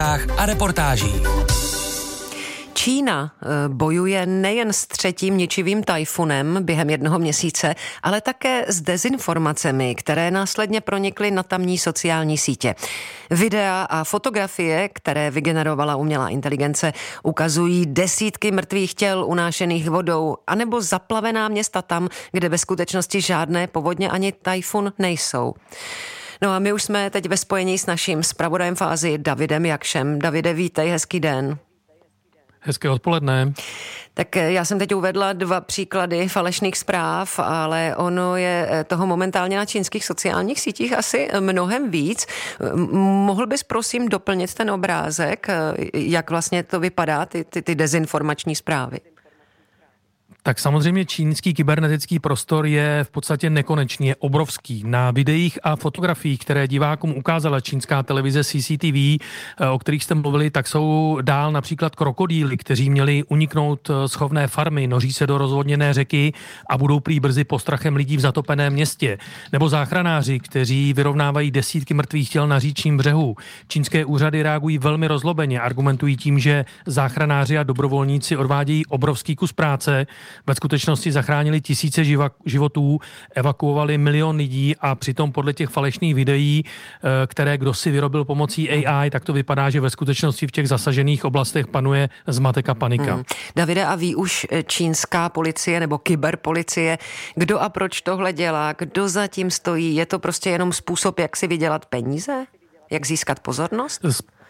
zprávách a reportáží. Čína bojuje nejen s třetím ničivým tajfunem během 1 měsíce, ale také s dezinformacemi, které následně pronikly na tamní sociální sítě. Videa a fotografie, které vygenerovala umělá inteligence, ukazují desítky mrtvých těl unášených vodou, anebo zaplavená města tam, kde ve skutečnosti žádné povodně ani tajfun nejsou. No a my už jsme teď ve spojení s naším zpravodajem v Asii Davidem Jakšem. Davide, vítej, hezký den. Hezké odpoledne. Tak já jsem teď uvedla 2 příklady falešných zpráv, ale ono je toho momentálně na čínských sociálních sítích asi mnohem víc. Mohl bys prosím doplnit ten obrázek, jak vlastně to vypadá, ty dezinformační zprávy? Tak samozřejmě čínský kybernetický prostor je v podstatě nekonečný, je obrovský. Na videích a fotografiích, které divákům ukázala čínská televize CCTV, o kterých jste mluvili, tak jsou dál například krokodýly, kteří měli uniknout z chovné farmy, noří se do rozvodněné řeky a budou prý brzy postrachem lidí v zatopeném městě. Nebo záchranáři, kteří vyrovnávají desítky mrtvých těl na říčním břehu. Čínské úřady reagují velmi rozlobeně, argumentují tím, že záchranáři a dobrovolníci odvádějí obrovský kus práce. Ve skutečnosti zachránili tisíce životů, evakuovali 1 milion lidí a přitom podle těch falešných videí, které kdosi vyrobil pomocí AI, tak to vypadá, že ve skutečnosti v těch zasažených oblastech panuje zmatek a panika. Davide, a ví už čínská policie nebo kyberpolicie, kdo a proč tohle dělá, kdo za tím stojí? Je to prostě jenom způsob, jak si vydělat peníze? Jak získat pozornost?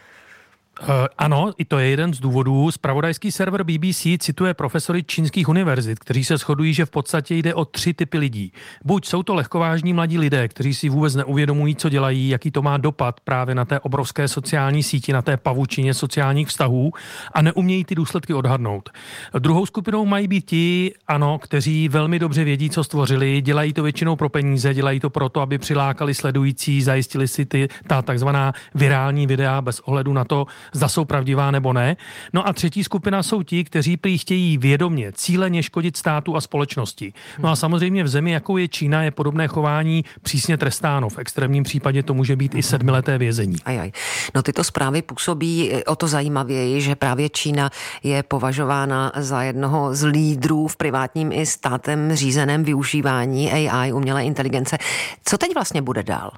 Ano, i to je jeden z důvodů. Zpravodajský server BBC cituje profesory čínských univerzit, kteří se shodují, že v podstatě jde o 3 typy lidí. Buď jsou to lehkovážní mladí lidé, kteří si vůbec neuvědomují, co dělají, jaký to má dopad právě na té obrovské sociální síti, na té pavučině sociálních vztahů a neumějí ty důsledky odhadnout. Druhou skupinou mají být ti, kteří velmi dobře vědí, co stvořili, dělají to většinou pro peníze, dělají to proto, aby přilákali sledující, zajistili si ta takzvaná virální videa bez ohledu na to, zda jsou pravdivá nebo ne. No a třetí skupina jsou ti, kteří prý chtějí vědomě, cíleně škodit státu a společnosti. No a samozřejmě v zemi, jakou je Čína, je podobné chování přísně trestáno. V extrémním případě to může být i 7leté vězení. No tyto zprávy působí o to zajímavěji, že právě Čína je považována za jednoho z lídrů v privátním i státem řízeném využívání AI, umělé inteligence. Co teď vlastně bude dál?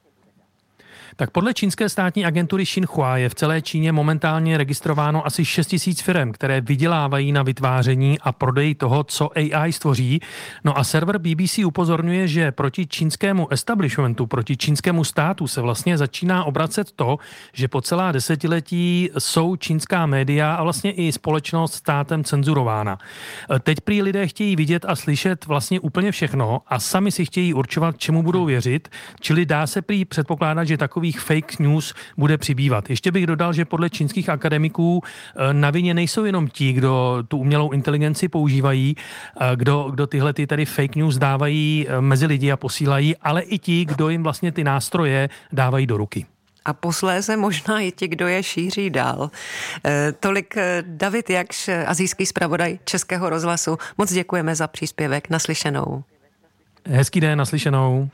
Tak podle čínské státní agentury Xinhua je v celé Číně momentálně registrováno asi 6 000 firem, které vydělávají na vytváření a prodeji toho, co AI stvoří. No a server BBC upozorňuje, že proti čínskému establishmentu, proti čínskému státu se vlastně začíná obracet to, že po celá desetiletí jsou čínská média a vlastně i společnost státem cenzurována. Teď prý lidé chtějí vidět a slyšet vlastně úplně všechno a sami si chtějí určovat, čemu budou věřit, čili dá se prý předpokládat, že takový fake news bude přibývat. Ještě bych dodal, že podle čínských akademiků na vině nejsou jenom ti, kdo tu umělou inteligenci používají, kdo tyhle tady fake news dávají mezi lidi a posílají, ale i ti, kdo jim vlastně ty nástroje dávají do ruky. A posléze možná i ti, kdo je šíří dál. Tolik David Jakš, asijský zpravodaj Českého rozhlasu. Moc děkujeme za příspěvek. Naslyšenou. Hezký den, naslyšenou.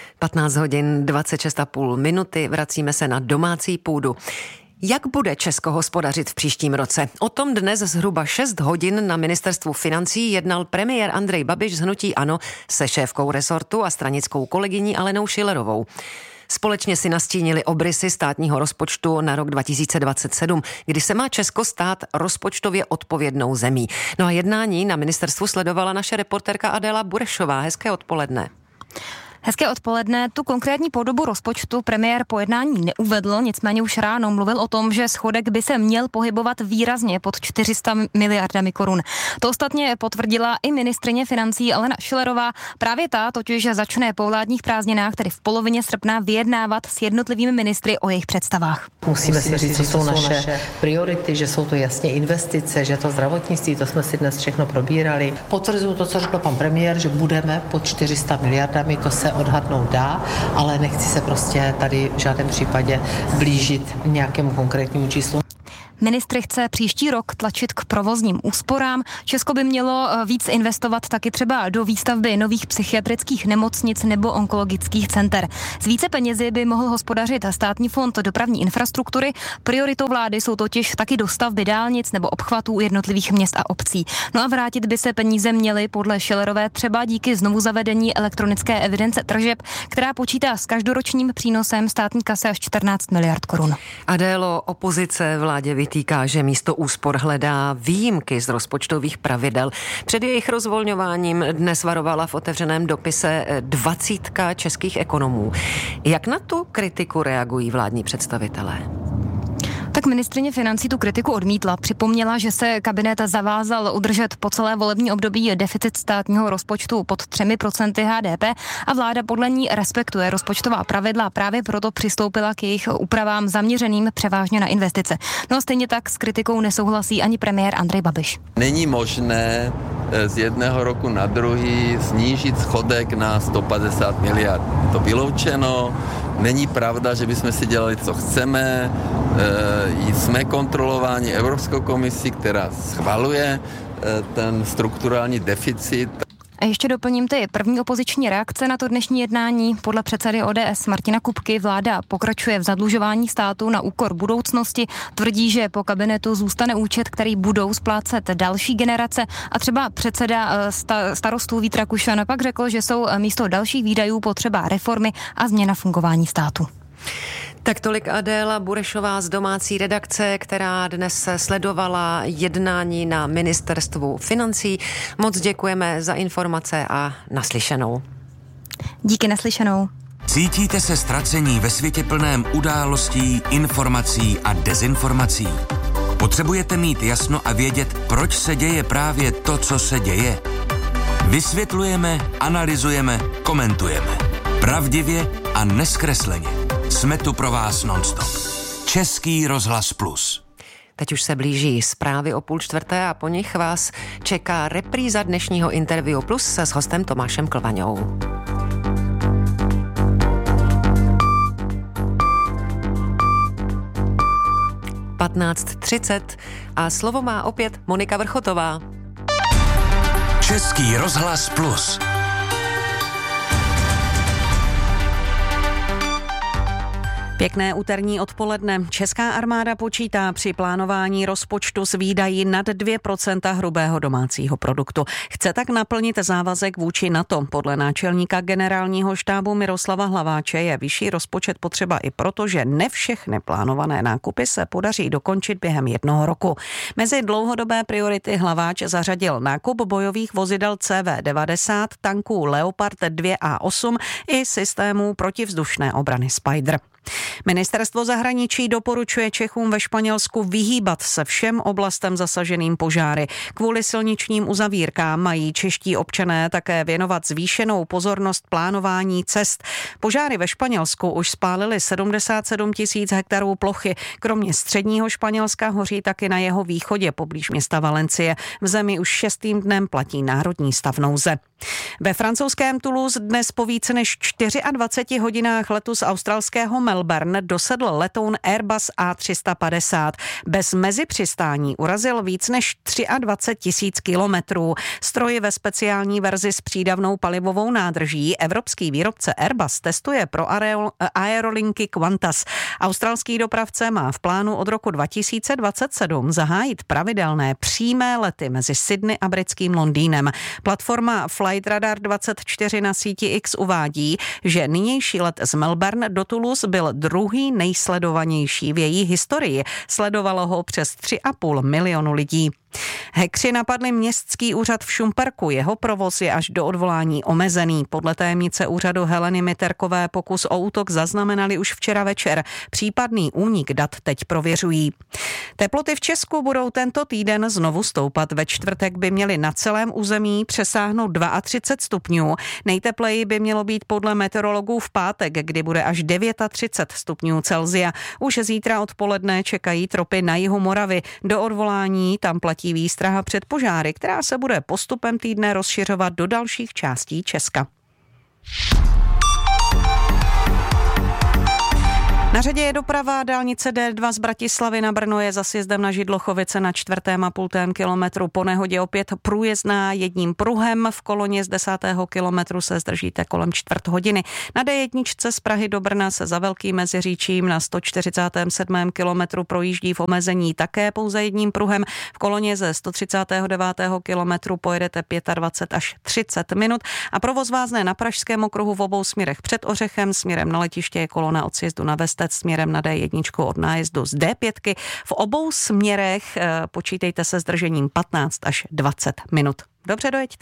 15 hodin 26,5 minuty, vracíme se na domácí půdu. Jak bude Česko hospodařit v příštím roce? O tom dnes zhruba 6 hodin na ministerstvu financí jednal premiér Andrej Babiš z hnutí ANO se šéfkou resortu a stranickou kolegyní Alenou Schillerovou. Společně si nastínili obrysy státního rozpočtu na rok 2027, kdy se má Česko stát rozpočtově odpovědnou zemí. No a jednání na ministerstvu sledovala naše reportérka Adéla Burešová. Hezké odpoledne. Hezké odpoledne. Tu konkrétní podobu rozpočtu premiér po jednání neuvedl, nicméně už ráno mluvil o tom, že schodek by se měl pohybovat výrazně pod 400 miliardami korun. To ostatně potvrdila i ministryně financí Alena Schillerová. Právě ta totiž začne po vládních prázdninách, tedy v polovině srpna, vyjednávat s jednotlivými ministry o jejich představách. Musíme si říct, co jsou naše priority, že jsou to jasně investice, že to zdravotnictví, to jsme si dnes všechno probírali. Potvrzuju to, co řekl pan premiér, že budeme pod 400 miliardami, to se odhadnout dá, ale nechci se prostě tady v žádném případě blížit nějakému konkrétnímu číslu. Ministr chce příští rok tlačit k provozním úsporám. Česko by mělo víc investovat taky třeba do výstavby nových psychiatrických nemocnic nebo onkologických center. Z více penězi by mohl hospodařit Státní fond dopravní infrastruktury. Prioritou vlády jsou totiž taky dostavby dálnic nebo obchvatů jednotlivých měst a obcí. No a vrátit by se peníze měly podle Schillerové třeba díky znovu zavedení elektronické evidence tržeb, která počítá s každoročním přínosem státní kasy až 14 miliard korun. Adélo, opozice vládě vytýká, že místo úspor hledá výjimky z rozpočtových pravidel. Před jejich rozvolňováním dnes varovala v otevřeném dopise 20 českých ekonomů. Jak na tu kritiku reagují vládní představitelé? Tak ministryně financí tu kritiku odmítla. Připomněla, že se kabinet zavázal udržet po celé volební období deficit státního rozpočtu pod 3% HDP a vláda podle ní respektuje rozpočtová pravidla, právě proto přistoupila k jejich úpravám zaměřeným převážně na investice. No a stejně tak s kritikou nesouhlasí ani premiér Andrej Babiš. Není možné z jednoho roku na druhý snížit schodek na 150 miliard. Je to vyloučeno, není pravda, že bychom si dělali, co chceme. Jsme kontrolováni Evropskou komisí, která schvaluje ten strukturální deficit. A ještě doplním ty první opoziční reakce na to dnešní jednání. Podle předsedy ODS Martina Kupky vláda pokračuje v zadlužování státu na úkor budoucnosti. Tvrdí, že po kabinetu zůstane účet, který budou splácet další generace. A třeba předseda starostů Vít Rakušan pak řekl, že jsou místo dalších výdajů potřeba reformy a změna fungování státu. Tak tolik Adéla Burešová z domácí redakce, která dnes sledovala jednání na ministerstvu financí. Moc děkujeme za informace a naslyšenou. Díky, naslyšenou. Cítíte se ztracení ve světě plném událostí, informací a dezinformací? Potřebujete mít jasno a vědět, proč se děje právě to, co se děje? Vysvětlujeme, analyzujeme, komentujeme. Pravdivě a nezkresleně. Jsme tu pro vás nonstop. Český rozhlas Plus. Teď už se blíží zprávy o 3:30 a po nich vás čeká repríza dnešního Interview Plus se s hostem Tomášem Klvaňou. (15:30) a slovo má opět Monika Vrchotová. Český rozhlas Plus. Pěkné úterní odpoledne. Česká armáda počítá při plánování rozpočtu s výdaji nad 2% hrubého domácího produktu. Chce tak naplnit závazek vůči NATO. Podle náčelníka generálního štábu Miroslava Hlaváče je vyšší rozpočet potřeba i proto, že ne všechny plánované nákupy se podaří dokončit během jednoho roku. Mezi dlouhodobé priority Hlaváč zařadil nákup bojových vozidel CV-90, tanků Leopard 2 a 8 i systémů protivzdušné obrany Spider. Ministerstvo zahraničí doporučuje Čechům ve Španělsku vyhýbat se všem oblastem zasaženým požáry. Kvůli silničním uzavírkám mají čeští občané také věnovat zvýšenou pozornost plánování cest. Požáry ve Španělsku už spálily 77 000 hektarů plochy. Kromě středního Španělska hoří taky na jeho východě poblíž města Valencie. V zemi už 6. dnem platí národní stav nouze. Ve francouzském Toulouse dnes po více než 24 hodinách letu z australského Melbourne dosedl letoun Airbus A350. Bez mezipřistání urazil víc než 23 000 kilometrů. Stroj ve speciální verzi s přídavnou palivovou nádrží evropský výrobce Airbus testuje pro aerolinky Qantas. Australský dopravce má v plánu od roku 2027 zahájit pravidelné přímé lety mezi Sydney a britským Londýnem. Platforma Flight Radar 24 na síti X uvádí, že nynější let z Melbourne do Toulouse byl druhý nejsledovanější v její historii. Sledovalo ho přes 3,5 milionu lidí. Hackři napadli městský úřad v Šumperku. Jeho provoz je až do odvolání omezený. Podle tajemnice úřadu Heleny Miterkové pokus o útok zaznamenali už včera večer. Případný únik dat teď prověřují. Teploty v Česku budou tento týden znovu stoupat. Ve čtvrtek by měly na celém území přesáhnout 32 stupňů. Nejtepleji by mělo být podle meteorologů v pátek, kdy bude až 39 stupňů Celsia. Už zítra odpoledne čekají tropy na jihu Moravy. Do odvolání tam platí výstraha před požáry, která se bude postupem týdne rozšiřovat do dalších částí Česka. Na řadě je doprava. Dálnice D2 z Bratislavy na Brno je za sjezdem na Židlochovice na 4,5 kilometru. Po nehodě opět průjezdná jedním pruhem. V koloně z 10. kilometru se zdržíte kolem 4 hodiny. Na D1 z Prahy do Brna se za Velkým Meziříčím na 147. kilometru projíždí v omezení také pouze jedním pruhem. V koloně ze 139. kilometru pojedete 25 až 30 minut a provoz vázne na Pražském okruhu v obou směrech před Ořechem. Směrem na letiště je kolona od sjezdu na Vestec, směrem na D1 od nájezdu z D5. V obou směrech počítejte se zdržením 15 až 20 minut. Dobře, dojeďte.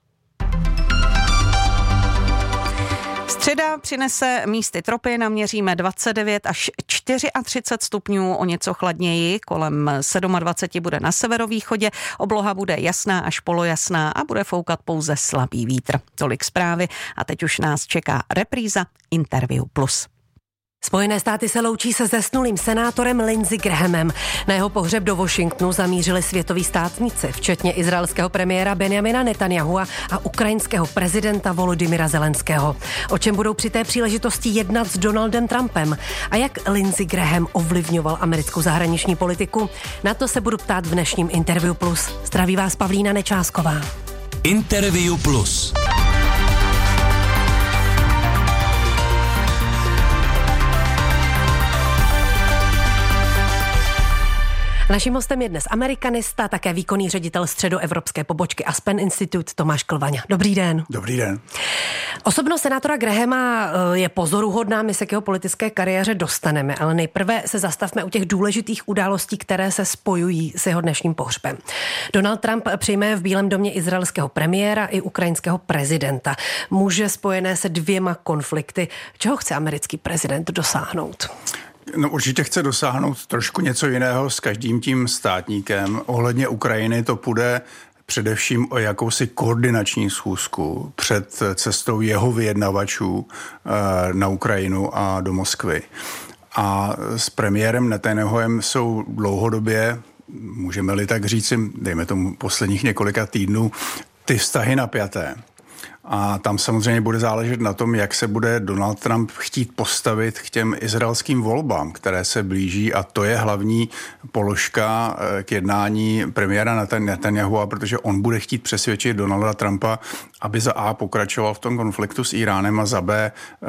Středa přinese místy tropy, naměříme 29 až 34 stupňů, o něco chladněji, kolem 27 bude na severovýchodě, obloha bude jasná až polojasná a bude foukat pouze slabý vítr. Tolik zprávy a teď už nás čeká repríza Interview Plus. Spojené státy se loučí se zesnulým senátorem Lindsey Grahamem. Na jeho pohřeb do Washingtonu zamířili světoví státníci, včetně izraelského premiéra Benjamina Netanyahua a ukrajinského prezidenta Volodymyra Zelenského. O čem budou při té příležitosti jednat s Donaldem Trumpem a jak Lindsey Graham ovlivňoval americkou zahraniční politiku? Na to se budu ptát v dnešním Interview Plus. Zdraví vás Pavlína Nečásková. Interview Plus. Naším hostem je dnes amerikanista, také výkonný ředitel středoevropské pobočky Aspen Institute Tomáš Klvaňa. Dobrý den. Dobrý den. Osobnost senátora Grahama je pozoruhodná, my se k jeho politické kariéře dostaneme, ale nejprve se zastavme u těch důležitých událostí, které se spojují s jeho dnešním pohřbem. Donald Trump přijme v Bílém domě izraelského premiéra i ukrajinského prezidenta. Muže spojené se 2 konflikty. Čeho chce americký prezident dosáhnout? No určitě chce dosáhnout trošku něco jiného s každým tím státníkem. Ohledně Ukrajiny to půjde především o jakousi koordinační schůzku před cestou jeho vyjednavačů na Ukrajinu a do Moskvy. A s premiérem Netanyahuem jsou dlouhodobě, můžeme-li tak říci, dejme tomu posledních několika týdnů, ty vztahy napjaté. A tam samozřejmě bude záležet na tom, jak se bude Donald Trump chtít postavit k těm izraelským volbám, které se blíží, a to je hlavní položka k jednání premiéra Netanyahua, protože on bude chtít přesvědčit Donalda Trumpa, aby za A pokračoval v tom konfliktu s Iránem a za B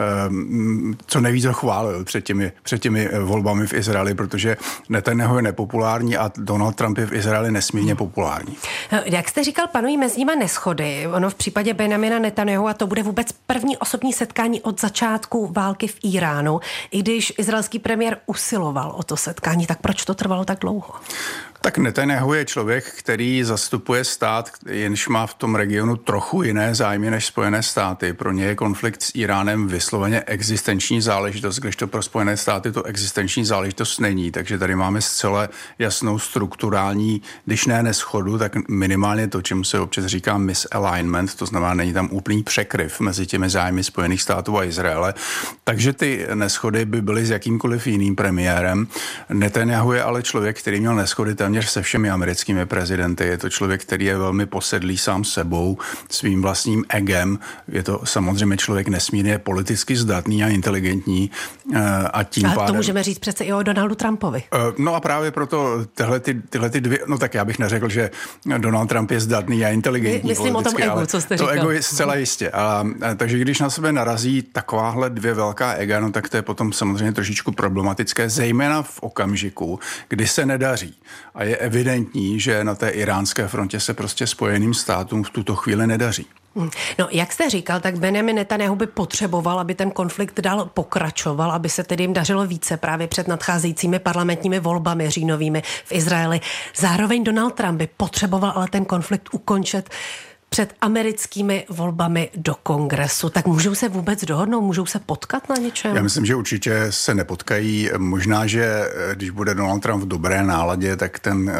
co nejvíc ho chválil před těmi volbami v Izraeli, protože Netanyahu je nepopulární a Donald Trump je v Izraeli nesmírně populární. Jak jste říkal, panují mezi nimi neshody. Ono v případě Benjamina Netanyahu a to bude vůbec první osobní setkání od začátku války v Iránu. I když izraelský premiér usiloval o to setkání, tak proč to trvalo tak dlouho? Tak Netanyahu je člověk, který zastupuje stát, jenž má v tom regionu trochu jiné zájmy než Spojené státy. Pro ně je konflikt s Iránem vysloveně existenční záležitost, kdežto pro Spojené státy to existenční záležitost není. Takže tady máme zcela jasnou strukturální, když ne neschodu, tak minimálně to, čemu se občas říká misalignment, to znamená, není tam úplný překryv mezi těmi zájmy Spojených států a Izraele. Takže ty neschody by byly s jakýmkoliv jiným premiérem. Netanyahu je ale člověk, který měl neschody téměř se všemi americkými prezidenty. Je to člověk, který je velmi posedlý sám sebou, svým vlastním egem. Je to samozřejmě člověk nesmírně politicky zdatný a inteligentní. A tím ale pádem... to můžeme říct přece i o Donaldu Trumpovi. No a právě proto tyhle ty 2, no tak já bych neřekl, že Donald Trump je zdatný a inteligentní. Myslím politicky, o tom egu, co jste říkal. To ego je zcela jistě. Takže když na sebe narazí takováhle 2 velká ega, no tak to je potom samozřejmě trošičku problematické, zejména v okamžiku, kdy se nedaří. A je evidentní, že na té iránské frontě se prostě Spojeným státům v tuto chvíli nedaří. No, jak jste říkal, tak Benjamin Netanyahu by potřeboval, aby ten konflikt dál pokračoval, aby se tedy jim dařilo více právě před nadcházejícími parlamentními volbami říjnovými v Izraeli. Zároveň Donald Trump by potřeboval ale ten konflikt ukončit před americkými volbami do Kongresu. Tak můžou se vůbec dohodnout? Můžou se potkat na něčem? Já myslím, že určitě se nepotkají. Možná, že když bude Donald Trump v dobré náladě, tak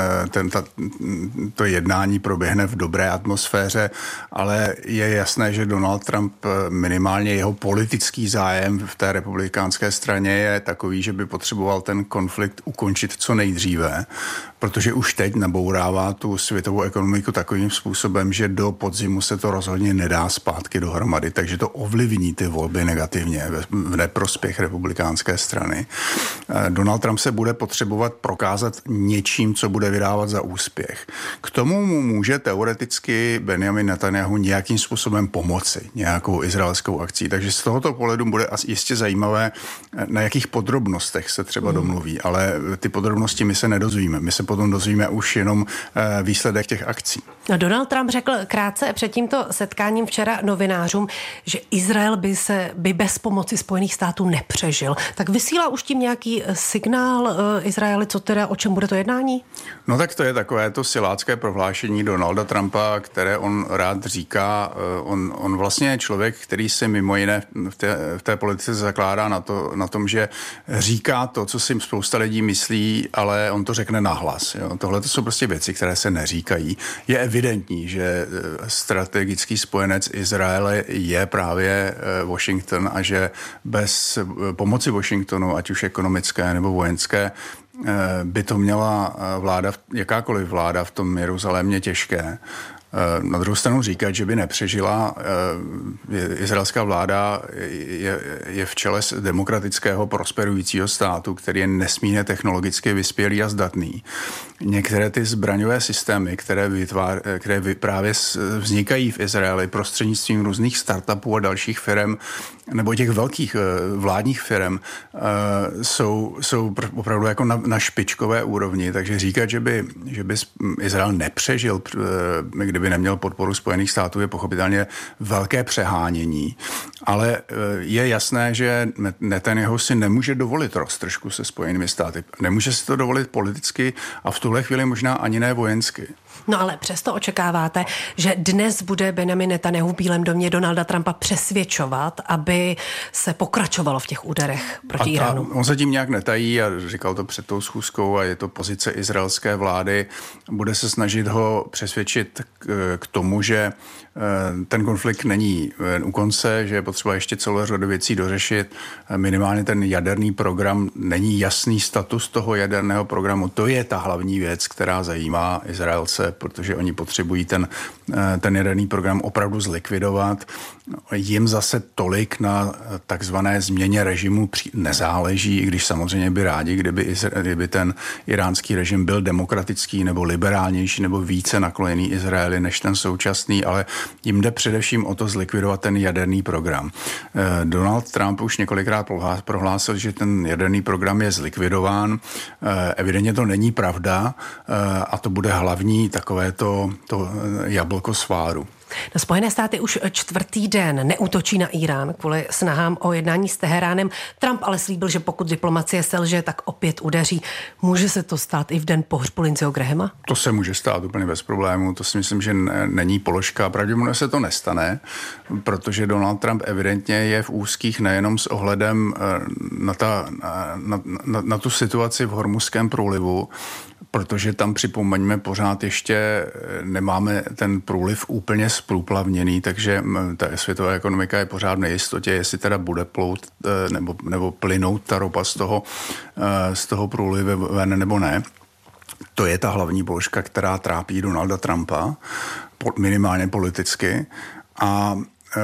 to jednání proběhne v dobré atmosféře, ale je jasné, že Donald Trump minimálně jeho politický zájem v té republikánské straně je takový, že by potřeboval ten konflikt ukončit co nejdříve, protože už teď nabourává tu světovou ekonomiku takovým způsobem, že do podzimu se to rozhodně nedá zpátky dohromady, takže to ovlivní ty volby negativně v neprospěch republikánské strany. Donald Trump se bude potřebovat prokázat něčím, co bude vydávat za úspěch. K tomu mu může teoreticky Benjamin Netanyahu nějakým způsobem pomoci, nějakou izraelskou akcí. Takže z tohoto pohledu bude jistě zajímavé, na jakých podrobnostech se třeba domluví, ale ty podrobnosti my se nedozvíme. My se potom dozvíme už jenom výsledek těch akcí. Donald Trump řekl krátce před tímto setkáním včera novinářům, že Izrael by bez pomoci Spojených států nepřežil. Tak vysílá už tím nějaký signál Izraeli, o čem bude to jednání? No tak to je takové to silácké prohlášení Donalda Trumpa, které on rád říká. On vlastně je člověk, který se mimo jiné v té politice zakládá na tom, že říká to, co si spousta lidí myslí, ale on to řekne nahlas. Tohle to jsou prostě věci, které se neříkají. Je evidentní, že strategický spojenec Izraele je právě Washington a že bez pomoci Washingtonu, ať už ekonomické nebo vojenské, by to měla jakákoliv vláda v tom Jeruzalémě těžké. Na druhou stranu říkat, že by nepřežila, izraelská vláda je v čele demokratického prosperujícího státu, který je nesmírně technologicky vyspělý a zdatný. Některé ty zbraňové systémy, které právě vznikají v Izraeli prostřednictvím různých startupů a dalších firm, nebo těch velkých vládních firm, jsou opravdu jako na špičkové úrovni. Takže říkat, že by Izrael nepřežil, kdyby neměl podporu Spojených států, je pochopitelně velké přehánění. Ale je jasné, že Netanyahu si nemůže dovolit roztržku se Spojenými státy. Nemůže si to dovolit politicky a v tuhle chvíli možná ani ne vojensky. No ale přesto očekáváte, že dnes bude Benjamin Netanyahu v Bílém domě Donalda Trumpa přesvědčovat, aby se pokračovalo v těch úderech proti Iránu. On se tím nějak netají a říkal to před tou schůzkou a je to pozice izraelské vlády. Bude se snažit ho přesvědčit k tomu, že ten konflikt není u konce, že je potřeba ještě celou řadu věcí dořešit. Minimálně ten jaderný program, není jasný status toho jaderného programu. To je ta hlavní věc, která zajímá Izraelce, protože oni potřebují ten jaderný program opravdu zlikvidovat. Jim zase tolik na takzvané změně režimu nezáleží, i když samozřejmě by rádi, kdyby ten iránský režim byl demokratický nebo liberálnější nebo více nakloněný Izraeli než ten současný, ale jim jde především o to zlikvidovat ten jaderný program. Donald Trump už několikrát prohlásil, že ten jaderný program je zlikvidován. Evidentně to není pravda a to bude hlavní takové to jablko sváru. No, Spojené státy už 4. den neútočí na Irán kvůli snahám o jednání s Teheránem. Trump ale slíbil, že pokud diplomacie selže, tak opět udeří. Může se to stát i v den pohřbu Lindseyho Grahama? To se může stát úplně bez problému. To si myslím, že není položka. Pravděpodobně se to nestane, protože Donald Trump evidentně je v úzkých nejenom s ohledem na tu situaci v Hormuzském průlivu, protože tam připomeňme pořád ještě nemáme ten průliv úplně zprůplavněný, takže ta světová ekonomika je pořád v nejistotě, jestli teda bude plout nebo plynout ta ropa z toho průlivu ven nebo ne. To je ta hlavní položka, která trápí Donalda Trumpa, minimálně politicky. A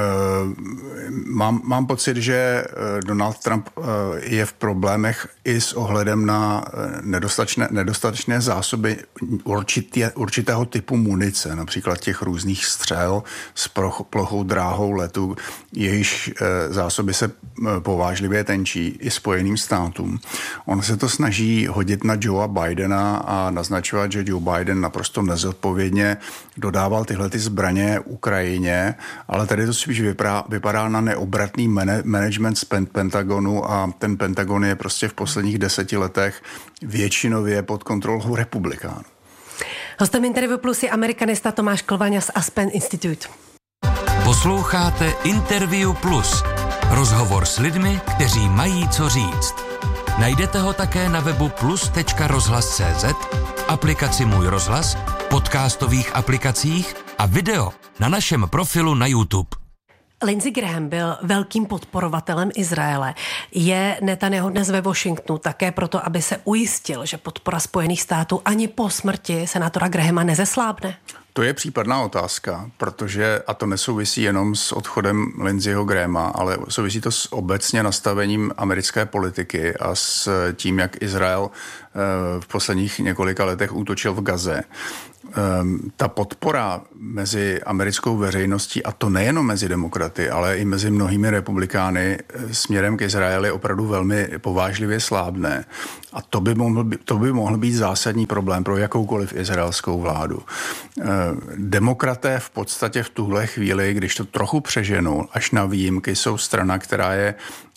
mám pocit, že Donald Trump je v problémech i s ohledem na nedostatečné zásoby určitého typu munice, například těch různých střel s plochou dráhou letu, jejichž zásoby se povážlivě tenčí i Spojeným státům. On se to snaží hodit na Joea Bidena a naznačovat, že Joe Biden naprosto nezodpovědně dodával tyhle ty zbraně Ukrajině, ale tady to spíš vypadá na neobratný management z Pentagonu a ten Pentagon je prostě v posledních 10 letech většinově pod kontrolou republikánů. Hostem Interview Plus je amerikanista Tomáš Klvaňa z Aspen Institute. Posloucháte Interview Plus. Rozhovor s lidmi, kteří mají co říct. Najdete ho také na webu plus.rozhlas.cz, aplikaci Můj rozhlas, podcastových aplikacích a video na našem profilu na YouTube. Lindsey Graham byl velkým podporovatelem Izraele. Je Netanyahu dnes ve Washingtonu také proto, aby se ujistil, že podpora Spojených států ani po smrti senátora Grahama nezeslábne? To je případná otázka, protože, a to nesouvisí jenom s odchodem Lindseyho Grahama, ale souvisí to s obecně nastavením americké politiky a s tím, jak Izrael v posledních několika letech útočil v Gaze. Ta podpora mezi americkou veřejností, a to nejenom mezi demokraty, ale i mezi mnohými republikány směrem k Izraeli opravdu velmi povážlivě slábne. A to by mohl být zásadní problém pro jakoukoliv izraelskou vládu. Demokraté v podstatě v tuhle chvíli, když to trochu přeženu, až na výjimky, jsou strana, která je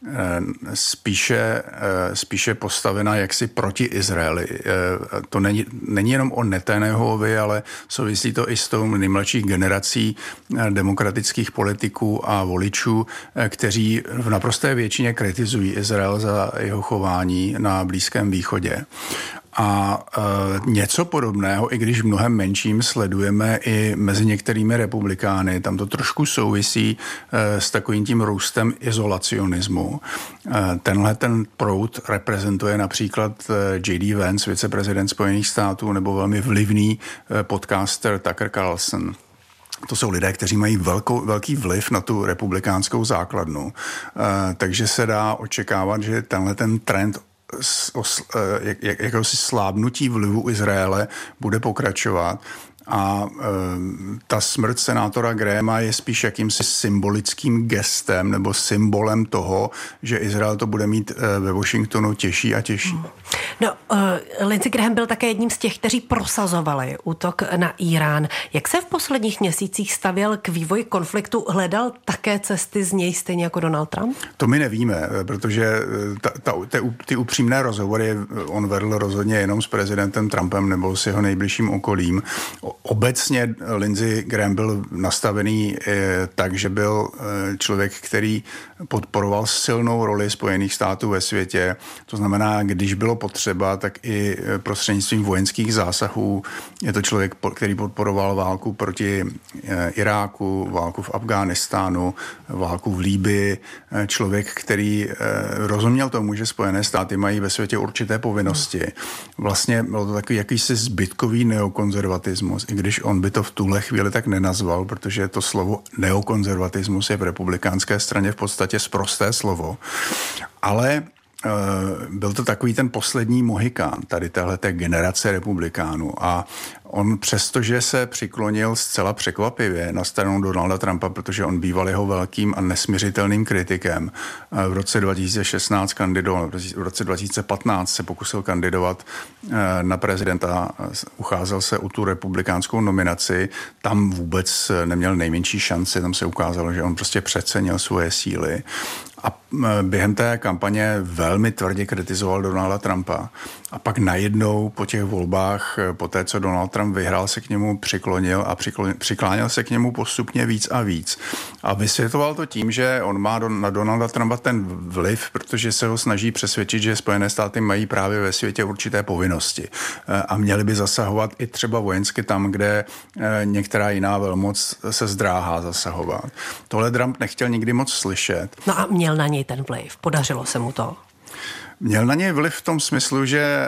spíše postavena jaksi proti Izraeli. To není jenom o Netanyahuovi, ale souvisí to i s tou nejmladší generací demokratických politiků a voličů, kteří v naprosté většině kritizují Izrael za jeho chování na Blízkém východě. A něco podobného, i když v mnohem menším, sledujeme i mezi některými republikány. Tam to trošku souvisí s takovým tím růstem izolacionismu. Ten proud reprezentuje například J.D. Vance, viceprezident Spojených států, nebo velmi vlivný podcaster Tucker Carlson. To jsou lidé, kteří mají velký vliv na tu republikánskou základnu. Takže se dá očekávat, že ten trend jakéhosi slábnutí vlivu Izraele bude pokračovat. A ta smrt senátora Grahama je spíš jakýmsi symbolickým gestem nebo symbolem toho, že Izrael to bude mít ve Washingtonu těžší a těžší. No, Lindsey Graham byl také jedním z těch, kteří prosazovali útok na Irán. Jak se v posledních měsících stavěl k vývoji konfliktu? Hledal také cesty z něj stejně jako Donald Trump? To my nevíme, protože ty upřímné rozhovory on vedl rozhodně jenom s prezidentem Trumpem nebo s jeho nejbližším okolím. Obecně Lindsey Graham byl nastavený tak, že byl člověk, který podporoval silnou roli Spojených států ve světě. To znamená, když bylo potřeba, tak i prostřednictvím vojenských zásahů. Je to člověk, který podporoval válku proti Iráku, válku v Afghánistánu, válku v Líbii. Člověk, který rozuměl tomu, že Spojené státy mají ve světě určité povinnosti. Vlastně bylo to takový jakýsi zbytkový neokonzervatismus, i když on by to v tuhle chvíli tak nenazval, protože to slovo neokonzervatismus je v republikánské straně v podstatě sprosté slovo. Ale byl to takový ten poslední mohikán tady téhleté generace republikánů a on přestože se přiklonil zcela překvapivě na stranu Donalda Trumpa, protože on býval jeho velkým a nesmiřitelným kritikem. V roce 2016 kandidoval, v roce 2015 se pokusil kandidovat na prezidenta, ucházel se o tu republikánskou nominaci, tam vůbec neměl nejmenší šanci, tam se ukázalo, že on prostě přecenil svoje síly. A během té kampaně velmi tvrdě kritizoval Donalda Trumpa. A pak najednou po těch volbách, po té, co Donald Trump vyhrál, se k němu přiklonil a přikláněl se k němu postupně víc a víc. A vysvětloval to tím, že on má na Donalda Trumpa ten vliv, protože se ho snaží přesvědčit, že Spojené státy mají právě ve světě určité povinnosti. A měli by zasahovat i třeba vojensky tam, kde některá jiná velmoc se zdráhá zasahovat. Tohle Trump nechtěl nikdy moc slyšet. No a měl na něj ten vliv. Podařilo se mu to? Měl na něj vliv v tom smyslu,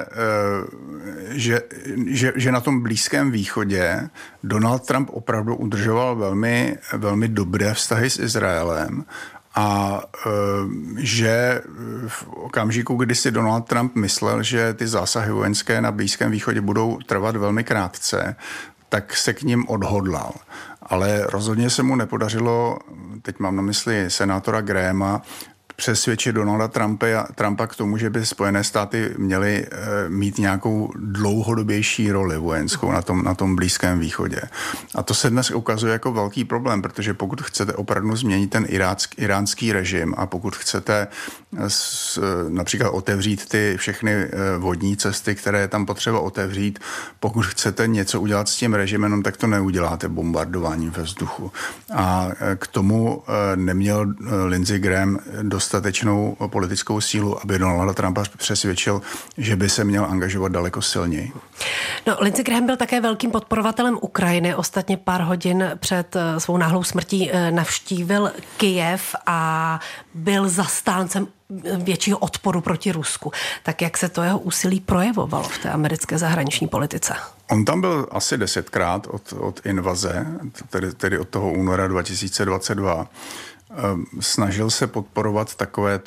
že na tom Blízkém východě Donald Trump opravdu udržoval velmi, velmi dobré vztahy s Izraelem a že v okamžiku, kdy si Donald Trump myslel, že ty zásahy vojenské na Blízkém východě budou trvat velmi krátce, tak se k ním odhodlal. Ale rozhodně se mu nepodařilo, teď mám na mysli senátora Grahama, přesvědčit Donalda Trumpa k tomu, že by Spojené státy měly mít nějakou dlouhodobější roli vojenskou na tom Blízkém východě. A to se dnes ukazuje jako velký problém, protože pokud chcete opravdu změnit ten iránský režim a pokud chcete například otevřít ty všechny vodní cesty, které je tam potřeba otevřít, pokud chcete něco udělat s tím režimem, tak to neuděláte bombardováním ve vzduchu. A k tomu neměl Lindsey Graham dostatečnou politickou sílu, aby Donalda Trumpa přesvědčil, že by se měl angažovat daleko silněji. No, Lindsey Graham byl také velkým podporovatelem Ukrajiny. Ostatně pár hodin před svou náhlou smrtí navštívil Kyjev a byl zastáncem většího odporu proti Rusku. Tak jak se to jeho úsilí projevovalo v té americké zahraniční politice? On tam byl asi 10krát od invaze, tedy od toho února 2022. Snažil se podporovat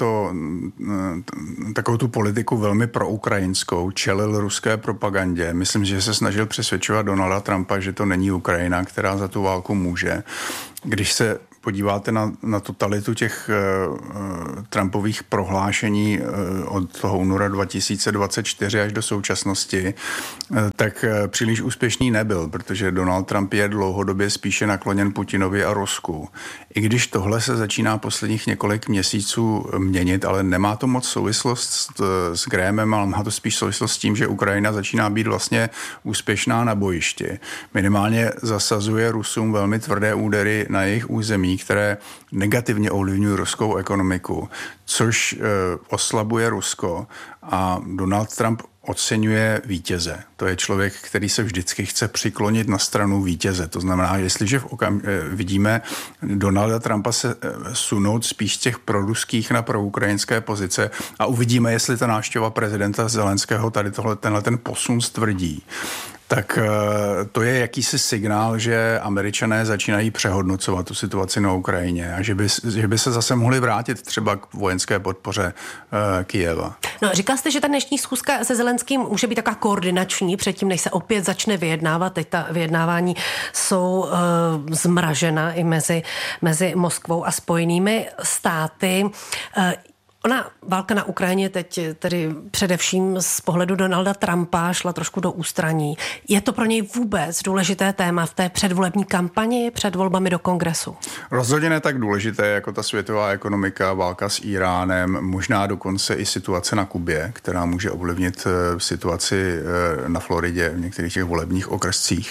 takovou tu politiku velmi proukrajinskou, čelil ruské propagandě. Myslím, že se snažil přesvědčovat Donalda Trumpa, že to není Ukrajina, která za tu válku může. Když se podíváte na totalitu těch Trumpových prohlášení od toho února 2024 až do současnosti, tak příliš úspěšný nebyl, protože Donald Trump je dlouhodobě spíše nakloněn Putinovi a Rusku. I když tohle se začíná posledních několik měsíců měnit, ale nemá to moc souvislost s Grahamem, ale má to spíš souvislost s tím, že Ukrajina začíná být vlastně úspěšná na bojišti. Minimálně zasazuje Rusům velmi tvrdé údery na jejich území, které negativně ovlivňují ruskou ekonomiku, což oslabuje Rusko a Donald Trump oceňuje vítěze. To je člověk, který se vždycky chce přiklonit na stranu vítěze. To znamená, jestliže vidíme Donalda Trumpa se sunout spíš z těch proruských na proukrajinské pozice a uvidíme, jestli ta návštěva prezidenta Zelenského tady tenhle ten posun stvrdí, tak to je jakýsi signál, že Američané začínají přehodnocovat tu situaci na Ukrajině a že by se zase mohli vrátit třeba k vojenské podpoře Kyjeva. No, říkal jste, že ta dnešní schůzka se Zelenským může být taková koordinační předtím, než se opět začne vyjednávat. Teď ta vyjednávání jsou zmražena i mezi Moskvou a Spojenými státy. Ona válka na Ukrajině teď tedy především z pohledu Donalda Trumpa šla trošku do ústraní. Je to pro něj vůbec důležité téma v té předvolební kampani před volbami do Kongresu? Rozhodně ne tak důležité jako ta světová ekonomika, válka s Iránem, možná dokonce i situace na Kubě, která může ovlivnit situaci na Floridě v některých těch volebních okrescích.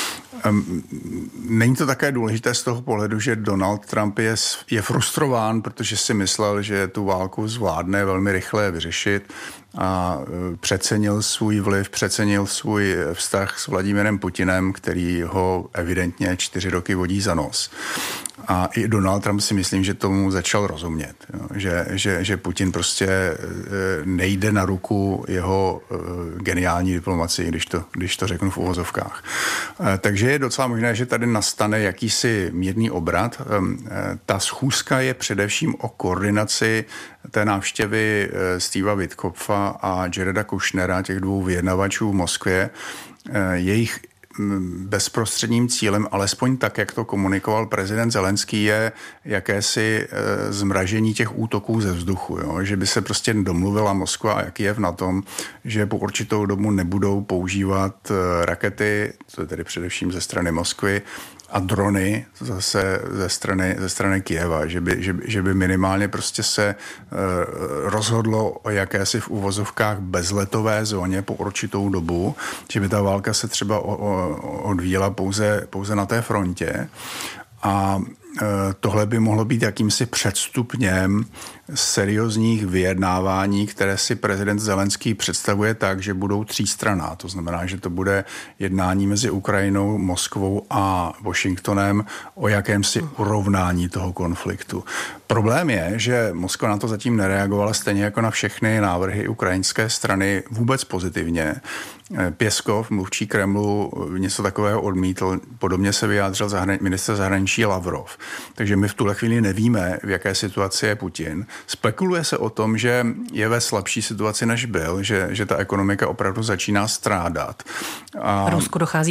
Není to také důležité z toho pohledu, že Donald Trump je frustrován, protože si myslel, že tu válku zvládne velmi rychle vyřešit a přecenil svůj vliv, přecenil svůj vztah s Vladimírem Putinem, který ho evidentně 4 roky vodí za nos. A i Donald Trump si myslím, že tomu začal rozumět, že Putin prostě nejde na ruku jeho geniální diplomacii, když to řeknu v uvozovkách. Takže je docela možné, že tady nastane jakýsi mírný obrat. Ta schůzka je především o koordinaci té návštěvy Steva Witkopfa a Jareda Kushnera, těch 2 vyjednavačů v Moskvě. Jejich bezprostředním cílem, alespoň tak, jak to komunikoval prezident Zelenský, je jakési zmražení těch útoků ze vzduchu. Jo? Že by se prostě domluvila Moskva a Kyjev na tom, že po určitou dobu nebudou používat rakety, to je tedy především ze strany Moskvy, a drony zase ze strany Kyjeva, že by minimálně prostě se rozhodlo o jakési v uvozovkách bezletové zóně po určitou dobu, že by ta válka se třeba odvíjela pouze na té frontě. A tohle by mohlo být jakýmsi předstupněm seriózních vyjednávání, které si prezident Zelenský představuje tak, že budou 3stranná. To znamená, že to bude jednání mezi Ukrajinou, Moskvou a Washingtonem o jakémsi urovnání toho konfliktu. Problém je, že Moskva na to zatím nereagovala stejně jako na všechny návrhy ukrajinské strany vůbec pozitivně. Pěskov, mluvčí Kremlu, něco takového odmítl. Podobně se vyjádřil ministr zahraničí Lavrov. Takže my v tuhle chvíli nevíme, v jaké situaci je Putin. Spekuluje se o tom, že je ve slabší situaci, než byl, že ta ekonomika opravdu začíná strádat. Rusku dochází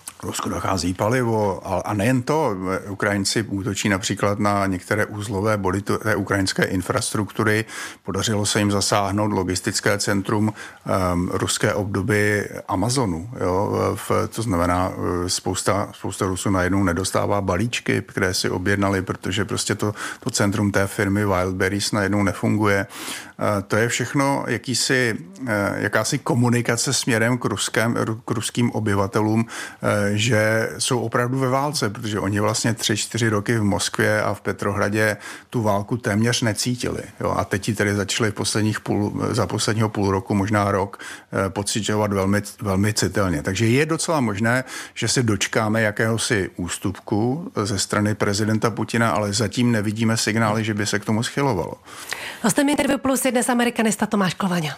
palivo. A nejen to. Ukrajinci útočí například na některé uzlové body té ukrajinské infrastruktury. Podařilo se jim zasáhnout logistické centrum ruské obdoby Amazonu. Jo? To znamená, spousta Rusů najednou nedostává balíčky, které si objednali, protože prostě to centrum té firmy Wildberries najednou nefunguje. To je všechno jakási komunikace směrem k ruským obyvatelům, že jsou opravdu ve válce, protože oni vlastně 3-4 roky v Moskvě a v Petrohradě tu válku téměř necítili. Jo? A teď ji tedy začali za posledního půl roku, možná rok, pociťovat velmi, velmi citelně. Takže je docela možné, že se dočkáme jakéhosi ústupku ze strany prezidenta Putina, ale zatím nevidíme signály, že by se k tomu schylovalo. Hostem Interview Plus je dnes amerikanista Tomáš Klovaňa.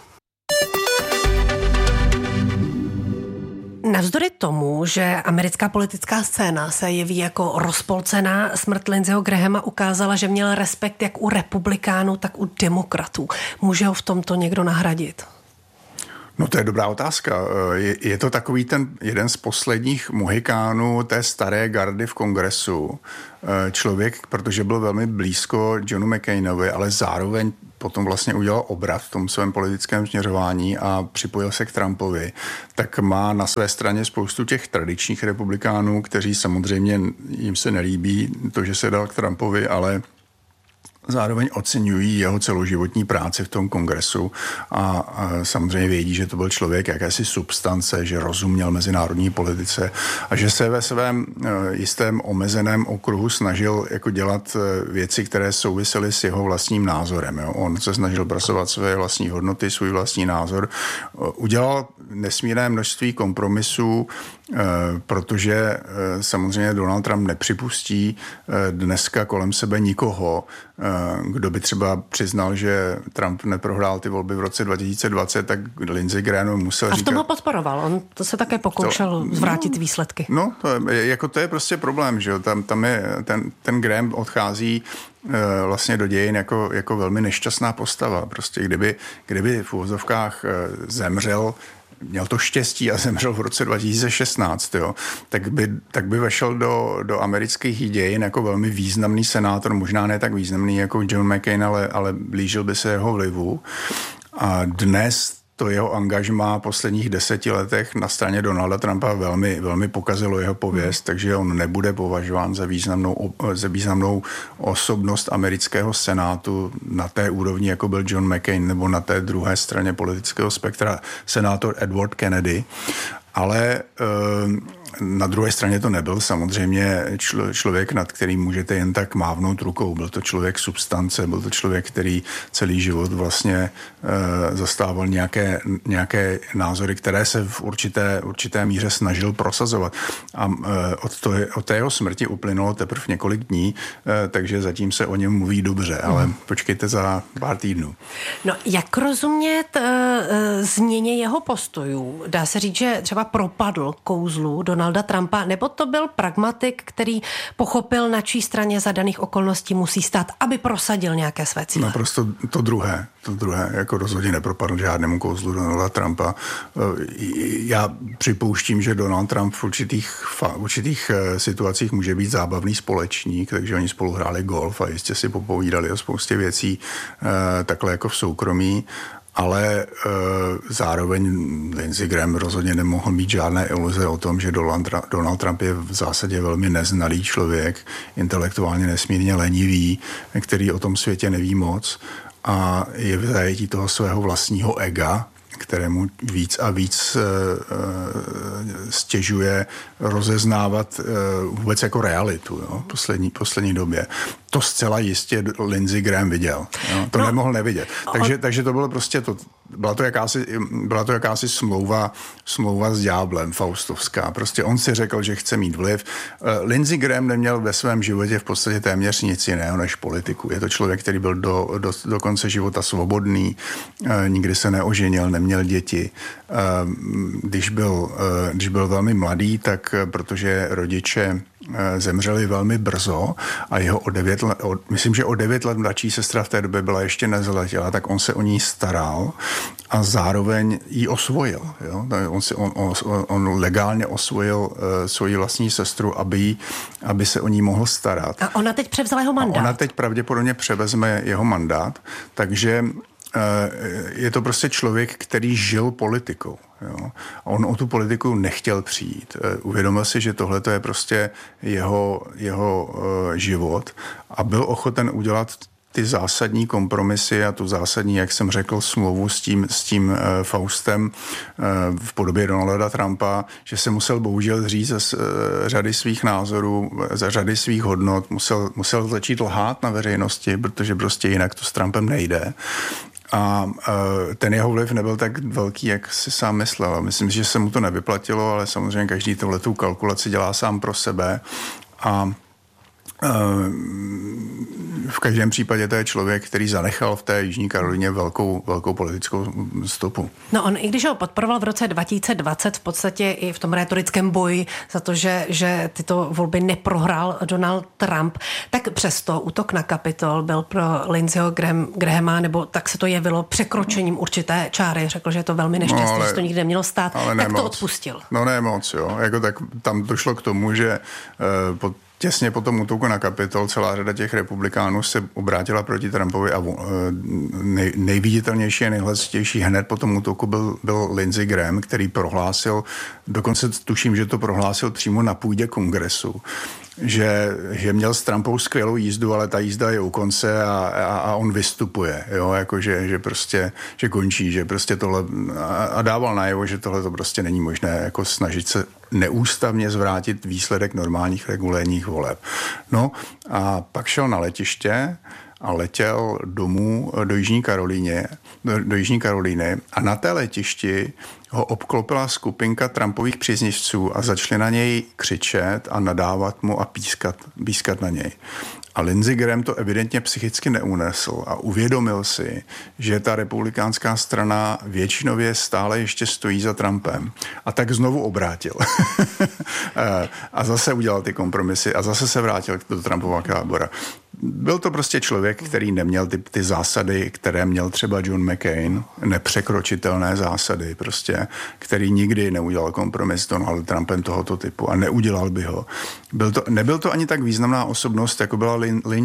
Navzdory tomu, že americká politická scéna se jeví jako rozpolcená, smrt Lindseyho Grahama ukázala, že měl respekt jak u republikánů, tak u demokratů. Může ho v tomto někdo nahradit? No to je dobrá otázka. Je to takový ten jeden z posledních mohikánů té staré gardy v kongresu. Člověk, protože byl velmi blízko Johnu McCainovi, ale zároveň potom vlastně udělal obrat v tom svém politickém směřování a připojil se k Trumpovi, tak má na své straně spoustu těch tradičních republikánů, kteří samozřejmě jim se nelíbí to, že se dal k Trumpovi, ale zároveň oceňují jeho celoživotní práci v tom kongresu a samozřejmě vědí, že to byl člověk jakési substance, že rozuměl mezinárodní politice a že se ve svém jistém omezeném okruhu snažil jako dělat věci, které souvisely s jeho vlastním názorem. Jo. On se snažil prosazovat své vlastní hodnoty, svůj vlastní názor. Udělal nesmírné množství kompromisů, protože samozřejmě Donald Trump nepřipustí dneska kolem sebe nikoho, kdo by třeba přiznal, že Trump neprohrál ty volby v roce 2020, tak Lindsey Graham musel říkat... A v tom ho podporoval, on to se také pokoušel zvrátit výsledky. No, to je prostě problém, že jo, tam je, ten Graham odchází vlastně do dějin jako velmi nešťastná postava, prostě kdyby v uvozovkách zemřel, měl to štěstí a zemřel v roce 2016, jo, tak by vešel do amerických dějin jako velmi významný senátor, možná ne tak významný jako John McCain, ale blížil by se jeho vlivu. A dnes to jeho angažmá v posledních 10 letech na straně Donalda Trumpa velmi, velmi pokazilo jeho pověst, takže on nebude považován za významnou osobnost amerického senátu na té úrovni, jako byl John McCain, nebo na té druhé straně politického spektra senátor Edward Kennedy. Ale na druhé straně to nebyl samozřejmě člověk, nad kterým můžete jen tak mávnout rukou. Byl to člověk substance, byl to člověk, který celý život vlastně zastával nějaké názory, které se v určité míře snažil prosazovat. A od té jeho smrti uplynulo teprve několik dní, takže zatím se o něm mluví dobře, ale počkejte za pár týdnů. No, jak rozumět změně jeho postojů? Dá se říct, že třeba propadl kouzlu Donalda Trumpa, nebo to byl pragmatik, který pochopil, na čí straně za daných okolností musí stát, aby prosadil nějaké své cíle? Naprosto to druhé, jako rozhodně nepropadl žádnému kouzlu Donalda Trumpa. Já připouštím, že Donald Trump v určitých situacích může být zábavný společník, takže oni spolu hráli golf a jistě si popovídali o spoustě věcí takhle jako v soukromí. Ale zároveň Lindsey Graham rozhodně nemohl mít žádné iluze o tom, že Donald Trump je v zásadě velmi neznalý člověk, intelektuálně nesmírně lenivý, který o tom světě neví moc a je v zajetí toho svého vlastního ega, kterému víc a víc stěžuje rozeznávat vůbec jako realitu, jo, poslední době. To zcela jistě Lindsey Graham viděl. Jo, to nemohl nevidět. Takže to bylo prostě byla to jakási smlouva s ďáblem faustovská. Prostě on si řekl, že chce mít vliv. Lindsey Graham neměl ve svém životě v podstatě téměř nic jiného než politiku. Je to člověk, který byl do konce života svobodný, nikdy se neoženil, neměl děti. Když byl velmi mladý, tak protože rodiče zemřeli velmi brzo a jeho myslím, že o 9 let mladší sestra v té době byla ještě nezletěla, tak on se o ní staral a zároveň ji osvojil. Jo? On legálně osvojil svoji vlastní sestru, aby se o ní mohl starat. A ona teď převzala jeho mandát. Ona teď pravděpodobně převezme jeho mandát, takže je to prostě člověk, který žil politikou. Jo. A on o tu politiku nechtěl přijít. Uvědomil si, že tohle je prostě jeho život a byl ochoten udělat ty zásadní kompromisy a tu zásadní, jak jsem řekl, smlouvu s tím Faustem v podobě Donalda Trumpa, že se musel bohužel zříct z řady svých názorů, za řady svých hodnot, musel začít lhát na veřejnosti, protože prostě jinak to s Trumpem nejde. A ten jeho vliv nebyl tak velký, jak si sám myslel. Myslím, že se mu to nevyplatilo, ale samozřejmě každý tohletu kalkulaci dělá sám pro sebe. A v každém případě to je člověk, který zanechal v té Jižní Karolíně velkou politickou stopu. No on, i když ho podporoval v roce 2020 v podstatě i v tom rétorickém boji za to, že tyto volby neprohrál Donald Trump, tak přesto útok na Kapitol byl pro Lindseyho Grahama, nebo tak se to jevilo, překročením určité čáry. Řekl, že je to velmi nešťastné, že to nikdy nemělo stát, tak to odpustil. No ne moc, jo. Jako tak tam došlo k tomu, že těsně po tom útoku na Kapitol celá řada těch republikánů se obrátila proti Trumpovi a nejviditelnější a nejhlasitější hned po tom útoku byl Lindsey Graham, který prohlásil, dokonce tuším, že to prohlásil přímo na půdě kongresu, že měl s Trumpou skvělou jízdu, ale ta jízda je u konce a on vystupuje, jo, jakože že prostě, že končí, že prostě tohle a dával najevo, že tohle to prostě není možné, jako snažit se neústavně zvrátit výsledek normálních regulérních voleb. No a pak šel na letiště a letěl domů do Jižní Karolíny a na té letišti ho obklopila skupinka Trumpových příznivců a začali na něj křičet a nadávat mu a pískat na něj. A Lindsey Graham to evidentně psychicky neunesl a uvědomil si, že ta republikánská strana většinově stále ještě stojí za Trumpem. A tak znovu obrátil. A zase udělal ty kompromisy a zase se vrátil do Trumpova tábora. Byl to prostě člověk, který neměl ty zásady, které měl třeba John McCain, nepřekročitelné zásady prostě, který nikdy neudělal kompromis s Donaldem Trumpem tohoto typu a neudělal by ho. Nebyl to ani tak významná osobnost, jako byla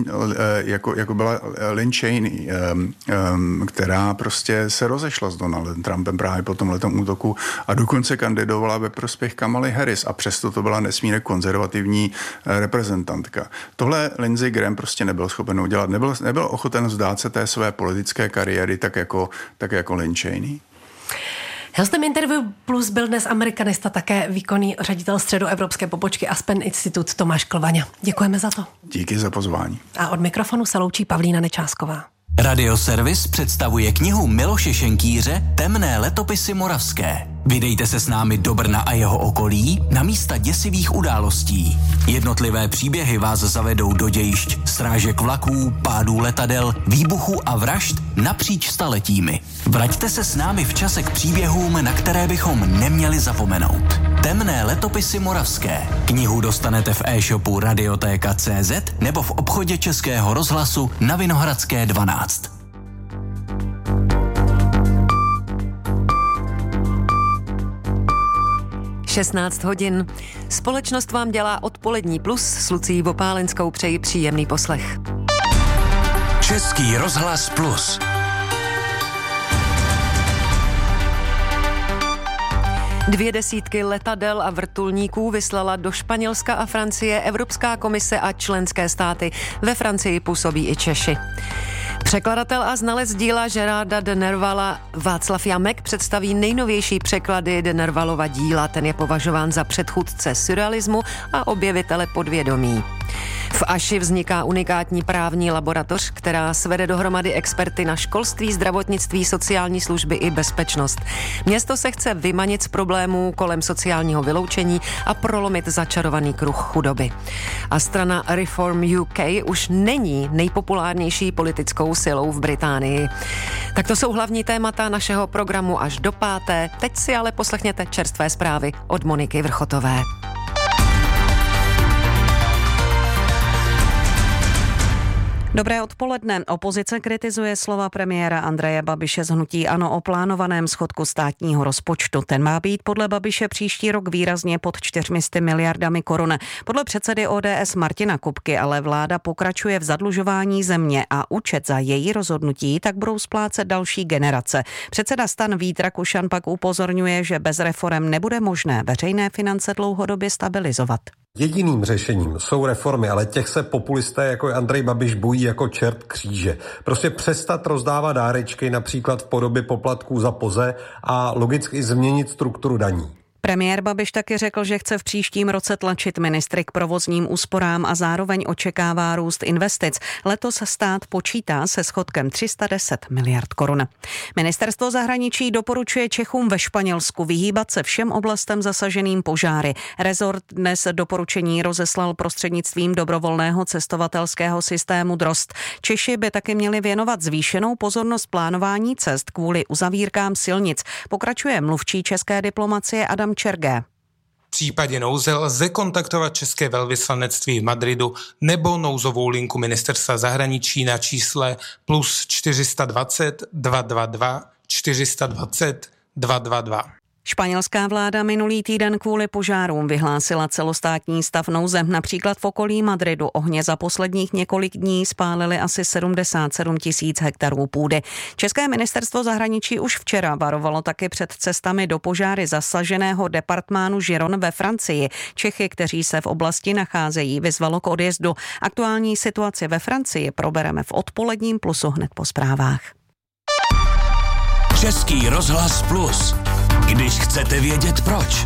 Lynn Cheney, která prostě se rozešla s Donaldem Trumpem právě po tomhletom útoku a dokonce kandidovala ve prospěch Kamaly Harris a přesto to byla nesmírně konzervativní reprezentantka. Tohle Lindsey Graham prostě nebyl schopen udělat. Nebyl ochoten vzdát se té své politické kariéry tak jako Lynn Cheney. Hostem Interview Plus byl dnes amerikanista, také výkonný ředitel středoevropské pobočky Aspen Institute Tomáš Klvaňa. Děkujeme za to. Díky za pozvání. A od mikrofonu se loučí Pavlína Nečásková. Radioservis představuje knihu Miloše Šenkýře Temné letopisy moravské. Vydejte se s námi do Brna a jeho okolí na místa děsivých událostí. Jednotlivé příběhy vás zavedou do dějišť srážek vlaků, pádů letadel, výbuchů a vražd napříč staletími. Vraťte se s námi v čase k příběhům, na které bychom neměli zapomenout. Temné letopisy moravské. Knihu dostanete v e-shopu Radiotéka.cz nebo v obchodě Českého rozhlasu na Vinohradské 12. hodin. Společnost vám dělá odpolední plus. S Lucí Vopálenskou přeji příjemný poslech. Český rozhlas plus. Dvě desítky letadel a vrtulníků vyslala do Španělska a Francie Evropská komise a členské státy. Ve Francii působí i Češi. Překladatel a znalec díla Gerarda de Nervala Václav Jamek představí nejnovější překlady de Nervalova díla. Ten je považován za předchůdce surrealismu a objevitele podvědomí. V Aši vzniká unikátní právní laboratoř, která svede dohromady experty na školství, zdravotnictví, sociální služby i bezpečnost. Město se chce vymanit z problémů kolem sociálního vyloučení a prolomit začarovaný kruh chudoby. A strana Reform UK už není nejpopulárnější politickou silou v Británii. Tak to jsou hlavní témata našeho programu až do 5. Teď si ale poslechněte čerstvé zprávy od Moniky Vrchotové. Dobré odpoledne. Opozice kritizuje slova premiéra Andreje Babiše z hnutí ANO o plánovaném schodku státního rozpočtu. Ten má být podle Babiše příští rok výrazně pod 400 miliardami korun. Podle předsedy ODS Martina Kupky ale vláda pokračuje v zadlužování země a účet za její rozhodnutí tak budou splácet další generace. Předseda STAN Vít Rakušan pak upozorňuje, že bez reforem nebude možné veřejné finance dlouhodobě stabilizovat. Jediným řešením jsou reformy, ale těch se populisté jako Andrej Babiš bojí jako čert kříže. Prostě přestat rozdávat dárečky, například v podobě poplatků za POZE a logicky změnit strukturu daní. Premiér Babiš taky řekl, že chce v příštím roce tlačit ministry k provozním úsporám a zároveň očekává růst investic. Letos stát počítá se schodkem 310 miliard korun. Ministerstvo zahraničí doporučuje Čechům ve Španělsku vyhýbat se všem oblastem zasaženým požáry. Rezort dnes doporučení rozeslal prostřednictvím dobrovolného cestovatelského systému DROST. Češi by taky měli věnovat zvýšenou pozornost plánování cest kvůli uzavírkám silnic. Pokračuje mluvčí české diplomacie Adam Čergé. V případě nouze lze kontaktovat české velvyslanectví v Madridu nebo nouzovou linku ministerstva zahraničí na čísle plus 420 222 420 222. Španělská vláda minulý týden kvůli požárům vyhlásila celostátní stav nouze. Například v okolí Madridu ohně za posledních několik dní spálily asi 77 000 hektarů půdy. České ministerstvo zahraničí už včera varovalo taky před cestami do požáry zasaženého departmánu Giron ve Francii. Čechy, kteří se v oblasti nacházejí, vyzvalo k odjezdu. Aktuální situaci ve Francii probereme v odpoledním Plusu hned po zprávách. Český rozhlas Plus. Když chcete vědět proč.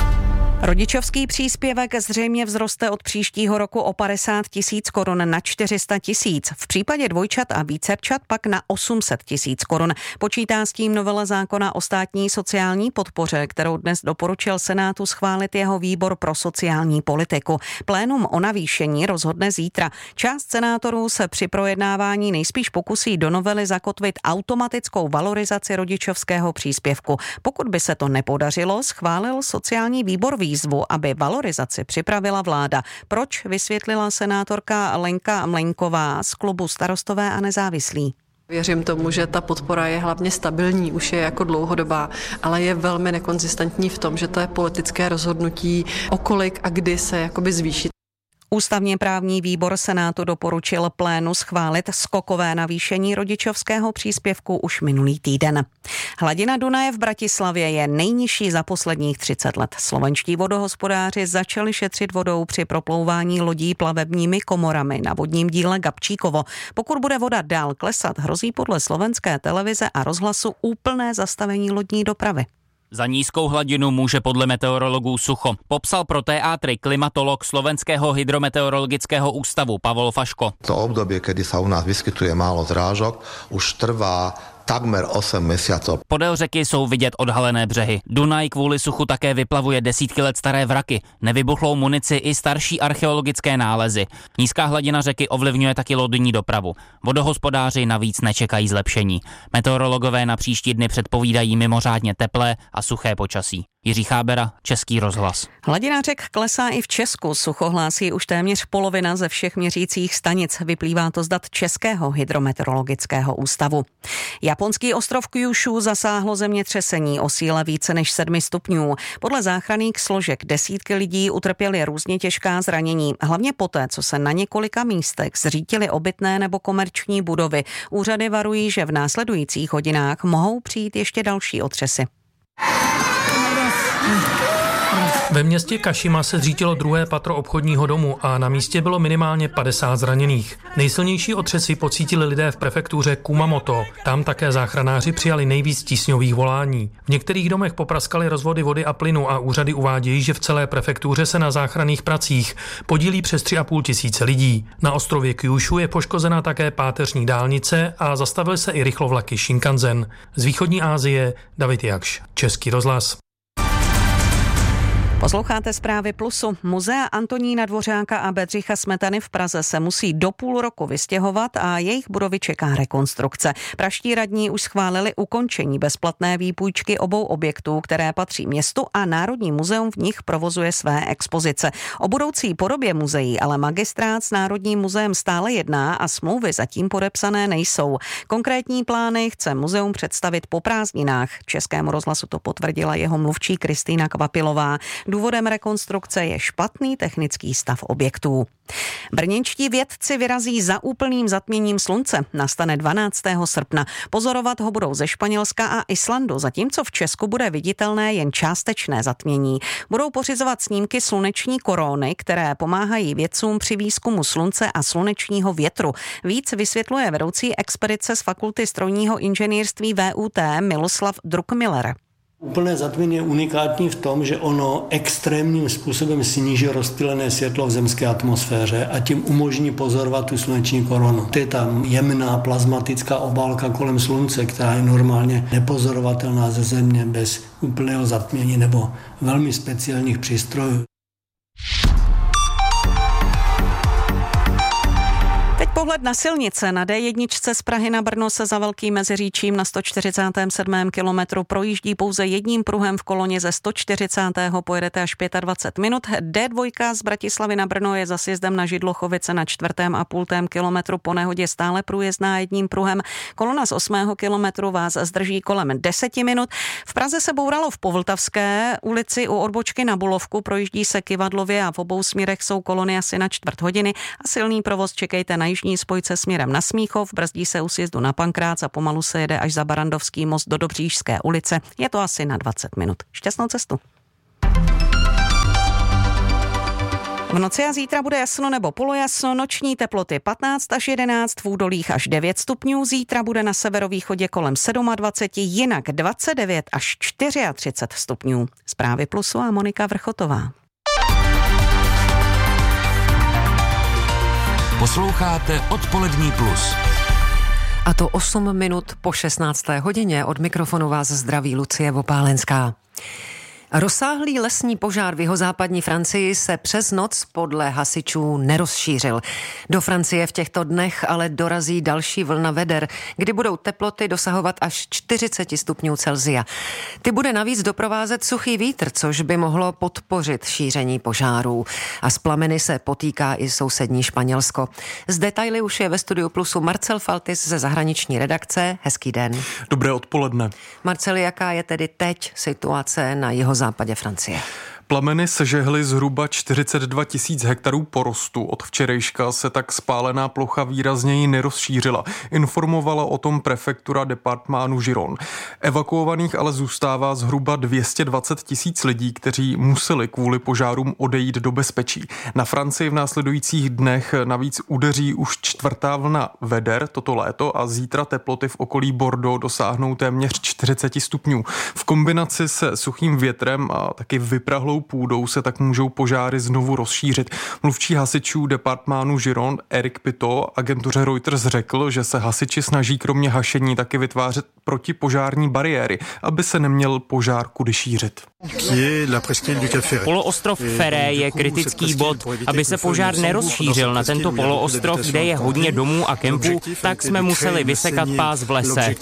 Rodičovský příspěvek zřejmě vzroste od příštího roku o 50 000 korun na 400 000. V případě dvojčat a vícerčat pak na 800 000 korun. Počítá s tím novela zákona o státní sociální podpoře, kterou dnes doporučil Senátu schválit jeho výbor pro sociální politiku. Plénum o navýšení rozhodne zítra. Část senátorů se při projednávání nejspíš pokusí do novely zakotvit automatickou valorizaci rodičovského příspěvku. Pokud by se to nepodařilo, schválil sociální výbor výzvu, aby valorizaci připravila vláda. Proč, vysvětlila senátorka Lenka Mlejnková z klubu Starostové a nezávislí. Věřím tomu, že ta podpora je hlavně stabilní, už je jako dlouhodobá, ale je velmi nekonzistentní v tom, že to je politické rozhodnutí, o kolik a kdy se jakoby zvýší. Ústavně právní výbor Senátu doporučil plénu schválit skokové navýšení rodičovského příspěvku už minulý týden. Hladina Dunaje v Bratislavě je nejnižší za posledních 30 let. Slovenští vodohospodáři začali šetřit vodou při proplouvání lodí plavebními komorami na vodním díle Gabčíkovo. Pokud bude voda dál klesat, hrozí podle slovenské televize a rozhlasu úplné zastavení lodní dopravy. Za nízkou hladinu může podle meteorologů sucho. Popsal pro teátry klimatolog Slovenského hydrometeorologického ústavu Pavol Faško. To obdobie, kedy sa u nás vyskytuje málo zrážok, už trvá takmer 8 měsíců. Podél řeky jsou vidět odhalené břehy. Dunaj kvůli suchu také vyplavuje desítky let staré vraky, nevybuchlou munici i starší archeologické nálezy. Nízká hladina řeky ovlivňuje taky lodní dopravu. Vodohospodáři navíc nečekají zlepšení. Meteorologové na příští dny předpovídají mimořádně teplé a suché počasí. Jiří Chábera, Český rozhlas. Hladina řek klesá i v Česku. Sucho hlásí už téměř polovina ze všech měřících stanic. Vyplývá to z dat Českého hydrometeorologického ústavu. Japonský ostrov Kyushu zasáhlo zemětřesení o síle více než 7 stupňů. Podle záchranných složek desítky lidí utrpěly různě těžká zranění, hlavně poté, co se na několika místech zřítily obytné nebo komerční budovy. Úřady varují, že v následujících hodinách mohou přijít ještě další otřesy. Ve městě Kašima se zřítilo druhé patro obchodního domu a na místě bylo minimálně 50 zraněných. Nejsilnější otřesy pocítili lidé v prefektuře Kumamoto. Tam také záchranáři přijali nejvíc tísňových volání. V některých domech popraskaly rozvody vody a plynu a úřady uvádějí, že v celé prefektuře se na záchranných pracích podílí přes 3,5 tisíce lidí. Na ostrově Kyushu je poškozena také páteřní dálnice a zastavily se i rychlovlaky Shinkansen. Z východní Asie David Jakš, Český rozhlas. Posloucháte zprávy Plusu. Muzea Antonína Dvořáka a Bedřicha Smetany v Praze se musí do půl roku vystěhovat a jejich budovy čeká rekonstrukce. Praští radní už schválili ukončení bezplatné výpůjčky obou objektů, které patří městu, a Národní muzeum v nich provozuje své expozice. O budoucí podobě muzeí ale magistrát s Národním muzeem stále jedná a smlouvy zatím podepsané nejsou. Konkrétní plány chce muzeum představit po prázdninách. Českému rozhlasu to potvrdila jeho mluvčí Kristýna Kvapilová. Důvodem rekonstrukce je špatný technický stav objektů. Brněnští vědci vyrazí za úplným zatměním slunce. Nastane 12. srpna. Pozorovat ho budou ze Španělska a Islandu, zatímco v Česku bude viditelné jen částečné zatmění. Budou pořizovat snímky sluneční koróny, které pomáhají vědcům při výzkumu slunce a slunečního větru. Víc vysvětluje vedoucí expedice z Fakulty strojního inženýrství VUT Miloslav Druckmiller. Úplné zatmění je unikátní v tom, že ono extrémním způsobem sníží rozptýlené světlo v zemské atmosféře a tím umožní pozorovat tu sluneční korunu. To je tam jemná plazmatická obálka kolem slunce, která je normálně nepozorovatelná ze Země bez úplného zatmění nebo velmi speciálních přístrojů. Pohled na silnice. Na D1 z Prahy na Brno se za Velkým Meziříčím na 147. kilometru projíždí pouze jedním pruhem v koloně ze 140. pojedete až 25 minut. D2 z Bratislavy na Brno je za sjezdem na Židlochovice na 4,5 kilometru po nehodě stále průjezdná jedním pruhem. Kolona z 8. kilometru vás zdrží kolem 10 minut. V Praze se bouralo v Povltavské ulici u odbočky na Bulovku, projíždí se kyvadlově a v obou směrech jsou kolony asi na čtvrt hodiny a silný provoz čekejte na jižní spojce směrem na Smíchov, brzdí se u sjezdu na Pankrác a pomalu se jede až za Barandovský most do Dobříšské ulice. Je to asi na 20 minut. Šťastnou cestu. V noci a zítra bude jasno nebo polojasno, noční teploty 15 až 11, v údolích až 9 stupňů, zítra bude na severovýchodě kolem 27, jinak 29 až 34 stupňů. Zprávy Plusu a Monika Vrchotová. Posloucháte Odpolední plus. A to 8 minut po 16. hodině. Od mikrofonu vás zdraví Lucie Vopálenská. Rozsáhlý lesní požár v jihozápadní Francii se přes noc podle hasičů nerozšířil. Do Francie v těchto dnech ale dorazí další vlna veder, kdy budou teploty dosahovat až 40 stupňů Celsia. Ty bude navíc doprovázet suchý vítr, což by mohlo podpořit šíření požárů. A s plameny se potýká i sousední Španělsko. Z detaily už je ve studiu Plusu Marcel Faltis ze zahraniční redakce. Hezký den. Dobré odpoledne. Marcel, jaká je tedy teď situace na jihozápadě Francie? Plameny sežehly zhruba 42 000 hektarů porostu. Od včerejška se tak spálená plocha výrazněji nerozšířila. Informovala o tom prefektura departmánu Giron. Evakuovaných ale zůstává zhruba 220 000 lidí, kteří museli kvůli požárům odejít do bezpečí. Na Francii v následujících dnech navíc udeří už 4. vlna veder toto léto a zítra teploty v okolí Bordeaux dosáhnou téměř 40 stupňů. V kombinaci se suchým větrem a taky vyprahlou půdou se tak můžou požáry znovu rozšířit. Mluvčí hasičů departmánu Giron Eric Pitot agentuře Reuters řekl, že se hasiči snaží kromě hašení taky vytvářet protipožární bariéry, aby se neměl požár kudy šířit. Poloostrov Ferré je kritický bod. Aby se požár nerozšířil na tento poloostrov, kde je hodně domů a kempů, tak jsme museli vysekat pás v lese.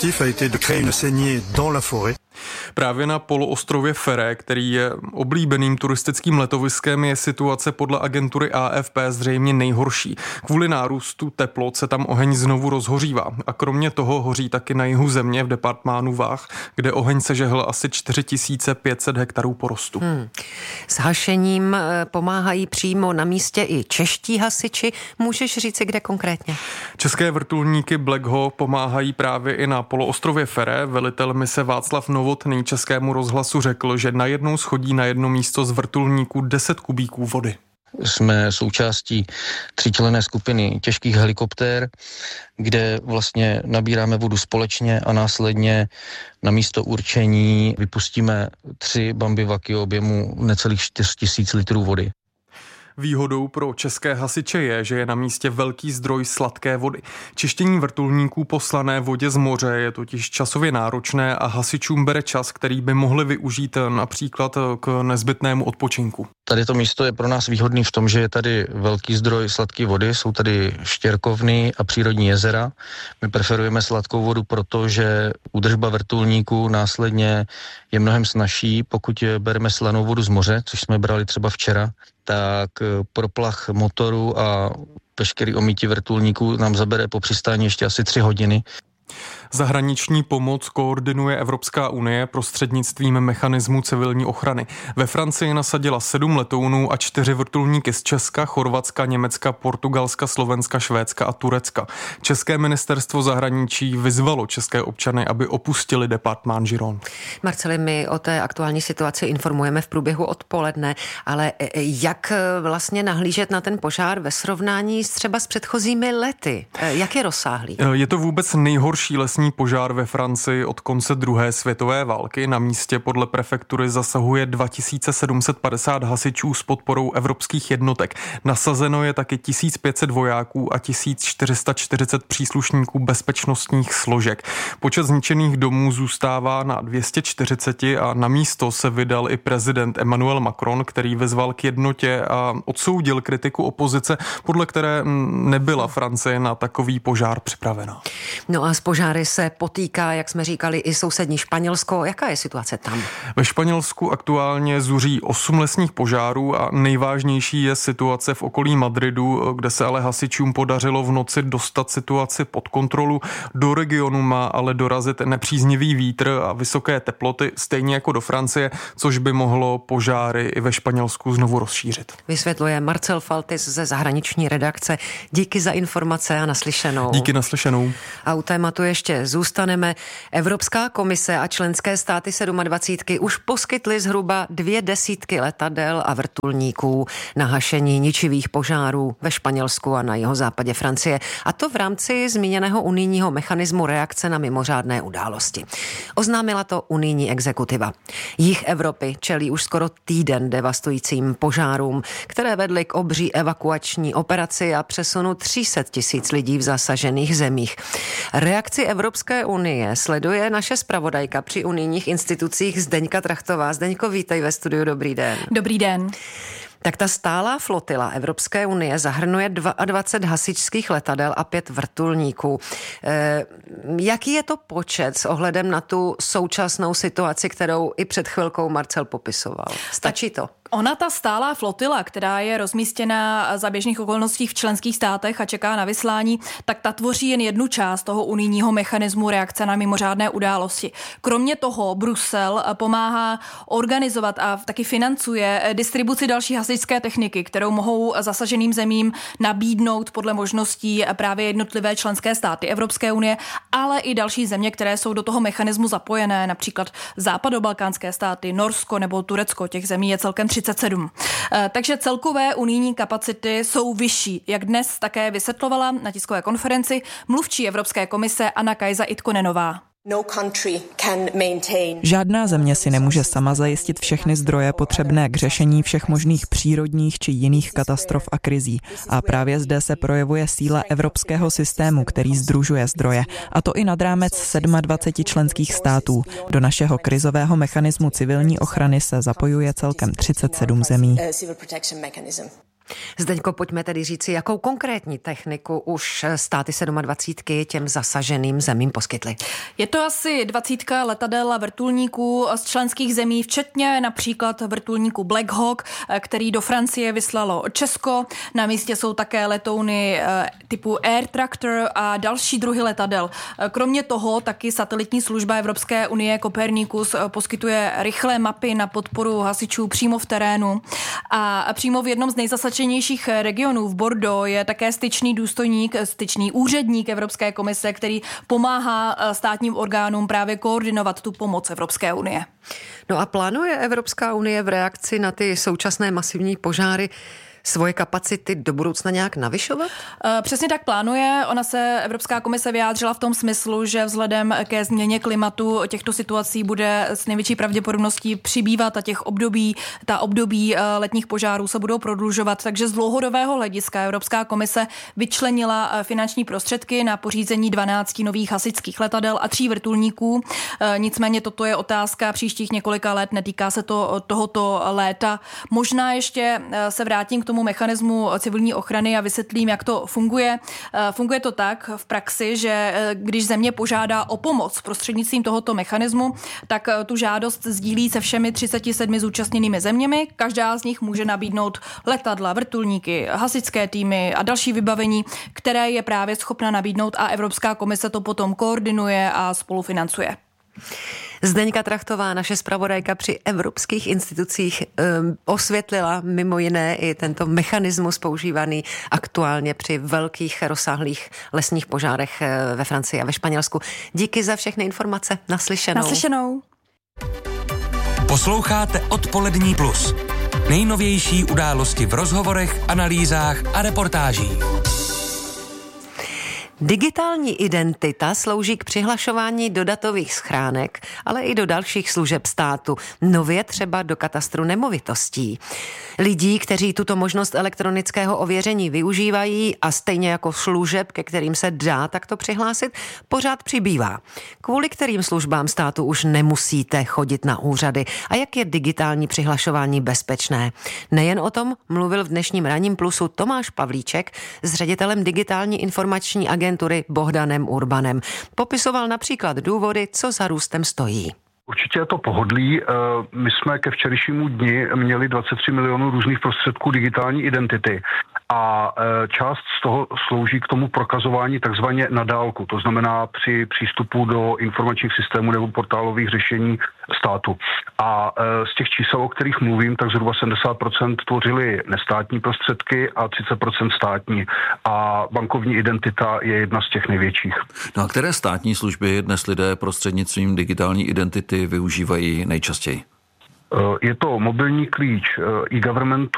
Právě na poloostrově Ferré, který je oblíbeným turistickým letoviskem, je situace podle agentury AFP zřejmě nejhorší. Kvůli nárůstu teplot se tam oheň znovu rozhořívá. A kromě toho hoří taky na jihu země v departmánu Vách, kde oheň sežehl asi 4500 hektarů porostu. S hašením pomáhají přímo na místě i čeští hasiči. Můžeš říci, kde konkrétně? České vrtulníky Black Hawk pomáhají právě i na poloostrově Ferré. Velitel mise Václav Novotný Českému rozhlasu řekl, že najednou schodí na jedno místo z vrtulníků 10 kubíků vody. Jsme součástí 3členné skupiny těžkých helikoptér, kde vlastně nabíráme vodu společně a následně na místo určení vypustíme 3 bambivaky objemu necelých 4000 litrů vody. Výhodou pro české hasiče je, že je na místě velký zdroj sladké vody. Čištění vrtulníků po slané vodě z moře je totiž časově náročné a hasičům bere čas, který by mohli využít například k nezbytnému odpočinku. Tady to místo je pro nás výhodný v tom, že je tady velký zdroj sladké vody, jsou tady štěrkovny a přírodní jezera. My preferujeme sladkou vodu, protože údržba vrtulníků následně je mnohem snazší, pokud bereme slanou vodu z moře, což jsme brali třeba včera, tak proplach motoru a veškerý omýtí vrtulníků nám zabere po přistání ještě asi 3 hodiny. Zahraniční pomoc koordinuje Evropská unie prostřednictvím mechanismu civilní ochrany. Ve Francii nasadila 7 letounů a 4 vrtulníky z Česka, Chorvatska, Německa, Portugalska, Slovenska, Švédska a Turecka. České ministerstvo zahraničí vyzvalo české občany, aby opustili departmán Giron. Marceli, my o té aktuální situaci informujeme v průběhu odpoledne, ale jak vlastně nahlížet na ten požár ve srovnání třeba s předchozími lety? Jak je rozsáhlý? Je to vůbec nejhorší lesní požár ve Francii od konce druhé světové války. Na místě podle prefektury zasahuje 2750 hasičů s podporou evropských jednotek. Nasazeno je taky 1500 vojáků a 1440 příslušníků bezpečnostních složek. Počet zničených domů zůstává na 240 a na místo se vydal i prezident Emmanuel Macron, který vyzval k jednotě a odsoudil kritiku opozice, podle které nebyla Francie na takový požár připravena. No a s požáry se potýká, jak jsme říkali, i sousední Španělsko. Jaká je situace tam? Ve Španělsku aktuálně zuří 8 lesních požárů a nejvážnější je situace v okolí Madridu, kde se ale hasičům podařilo v noci dostat situaci pod kontrolu. Do regionu má ale dorazit nepříznivý vítr a vysoké teploty, stejně jako do Francie, což by mohlo požáry i ve Španělsku znovu rozšířit. Vysvětluje Marcel Faltis ze zahraniční redakce. Díky za informace a naslyšenou. Díky, naslyšenou. A u tématu ještě zůstaneme. Evropská komise a členské státy 27 už poskytly zhruba 20 letadel a vrtulníků na hašení ničivých požárů ve Španělsku a na jihozápadě Francie. A to v rámci zmíněného unijního mechanismu reakce na mimořádné události. Oznámila to unijní exekutiva. Jih Evropy čelí už skoro týden devastujícím požárům, které vedly k obří evakuační operaci a přesunu 300 000 lidí v zasažených zemích. Reakci Evropské unie sleduje naše zpravodajka při unijních institucích Zdeňka Trachtová. Zdeňko, vítej ve studiu, dobrý den. Dobrý den. Tak ta stálá flotila Evropské unie zahrnuje 22 hasičských letadel a 5 vrtulníků. Jaký je to počet s ohledem na tu současnou situaci, kterou i před chvilkou Marcel popisoval? Stačí to? Ona, ta stálá flotila, která je rozmístěna za běžných okolností v členských státech a čeká na vyslání, tak ta tvoří jen jednu část toho unijního mechanismu reakce na mimořádné události. Kromě toho Brusel pomáhá organizovat a taky financuje distribuci další hasičské techniky, kterou mohou zasaženým zemím nabídnout podle možností právě jednotlivé členské státy Evropské unie, ale i další země, které jsou do toho mechanismu zapojené, například západobalkánské státy, Norsko nebo Turecko. Těch zemí je celkem 37. Takže celkové unijní kapacity jsou vyšší, jak dnes také vysvětlovala na tiskové konferenci mluvčí Evropské komise Anna Kajsa Itkonenová. Žádná země si nemůže sama zajistit všechny zdroje potřebné k řešení všech možných přírodních či jiných katastrof a krizí. A právě zde se projevuje síla evropského systému, který sdružuje zdroje. A to i nad rámec 27 členských států. Do našeho krizového mechanismu civilní ochrany se zapojuje celkem 37 zemí. Zdeňko, pojďme tedy říci, jakou konkrétní techniku už státy 27 těm zasaženým zemím poskytly. Je to asi 20 letadel a vrtulníků z členských zemí, včetně například vrtulníku Black Hawk, který do Francie vyslalo Česko. Na místě jsou také letouny typu Air Tractor a další druhy letadel. Kromě toho taky satelitní služba Evropské unie Copernicus poskytuje rychlé mapy na podporu hasičů přímo v terénu. A přímo v jednom z nejzasačenějších regionů v Bordeaux je také styčný úředník Evropské komise, který pomáhá státním orgánům právě koordinovat tu pomoc Evropské unie. No a plánuje Evropská unie v reakci na ty současné masivní požáry svoje kapacity do budoucna nějak navyšovat? Přesně tak plánuje. Ona se Evropská komise vyjádřila v tom smyslu, že vzhledem ke změně klimatu těchto situací bude s největší pravděpodobností přibývat a ta období letních požárů se budou prodlužovat. Takže z dlouhodobého hlediska Evropská komise vyčlenila finanční prostředky na pořízení 12 nových hasičských letadel a 3 vrtulníků. Nicméně toto je otázka příštích několika let, netýká se to tohoto léta. Možná ještě se vrátím k tomu mechanismu civilní ochrany a vysvětlím, jak to funguje. Funguje to tak v praxi, že když země požádá o pomoc prostřednictvím tohoto mechanismu, tak tu žádost sdílí se všemi 37 zúčastněnými zeměmi. Každá z nich může nabídnout letadla, vrtulníky, hasičské týmy a další vybavení, které je právě schopna nabídnout a Evropská komise to potom koordinuje a spolufinancuje. Zdeňka Trachtová, naše zpravodajka při evropských institucích, osvětlila mimo jiné i tento mechanismus používaný aktuálně při velkých rozsáhlých lesních požárech ve Francii a ve Španělsku. Díky za všechny informace. Naslyšenou. Naslyšenou. Posloucháte Odpolední plus. Nejnovější události v rozhovorech, analýzách a reportážích. Digitální identita slouží k přihlašování do datových schránek, ale i do dalších služeb státu, nově třeba do katastru nemovitostí. Lidí, kteří tuto možnost elektronického ověření využívají a stejně jako služeb, ke kterým se dá takto přihlásit, pořád přibývá. Kvůli kterým službám státu už nemusíte chodit na úřady a jak je digitální přihlašování bezpečné. Nejen o tom mluvil v dnešním Ranním plusu Tomáš Pavlíček s ředitelem digitální informační agentury Bohdanem Urbanem. Popisoval například důvody, co za růstem stojí. Určitě je to pohodlí. My jsme ke včerejšímu dni měli 23 milionů různých prostředků digitální identity a část z toho slouží k tomu prokazování takzvaně na dálku, to znamená při přístupu do informačních systémů nebo portálových řešení státu. A z těch čísel, o kterých mluvím, tak zhruba 70% tvořily nestátní prostředky a 30% státní. A bankovní identita je jedna z těch největších. No a které státní služby dnes lidé prostřednictvím digitální identity využívají nejčastěji? Je to mobilní klíč e-governmentu,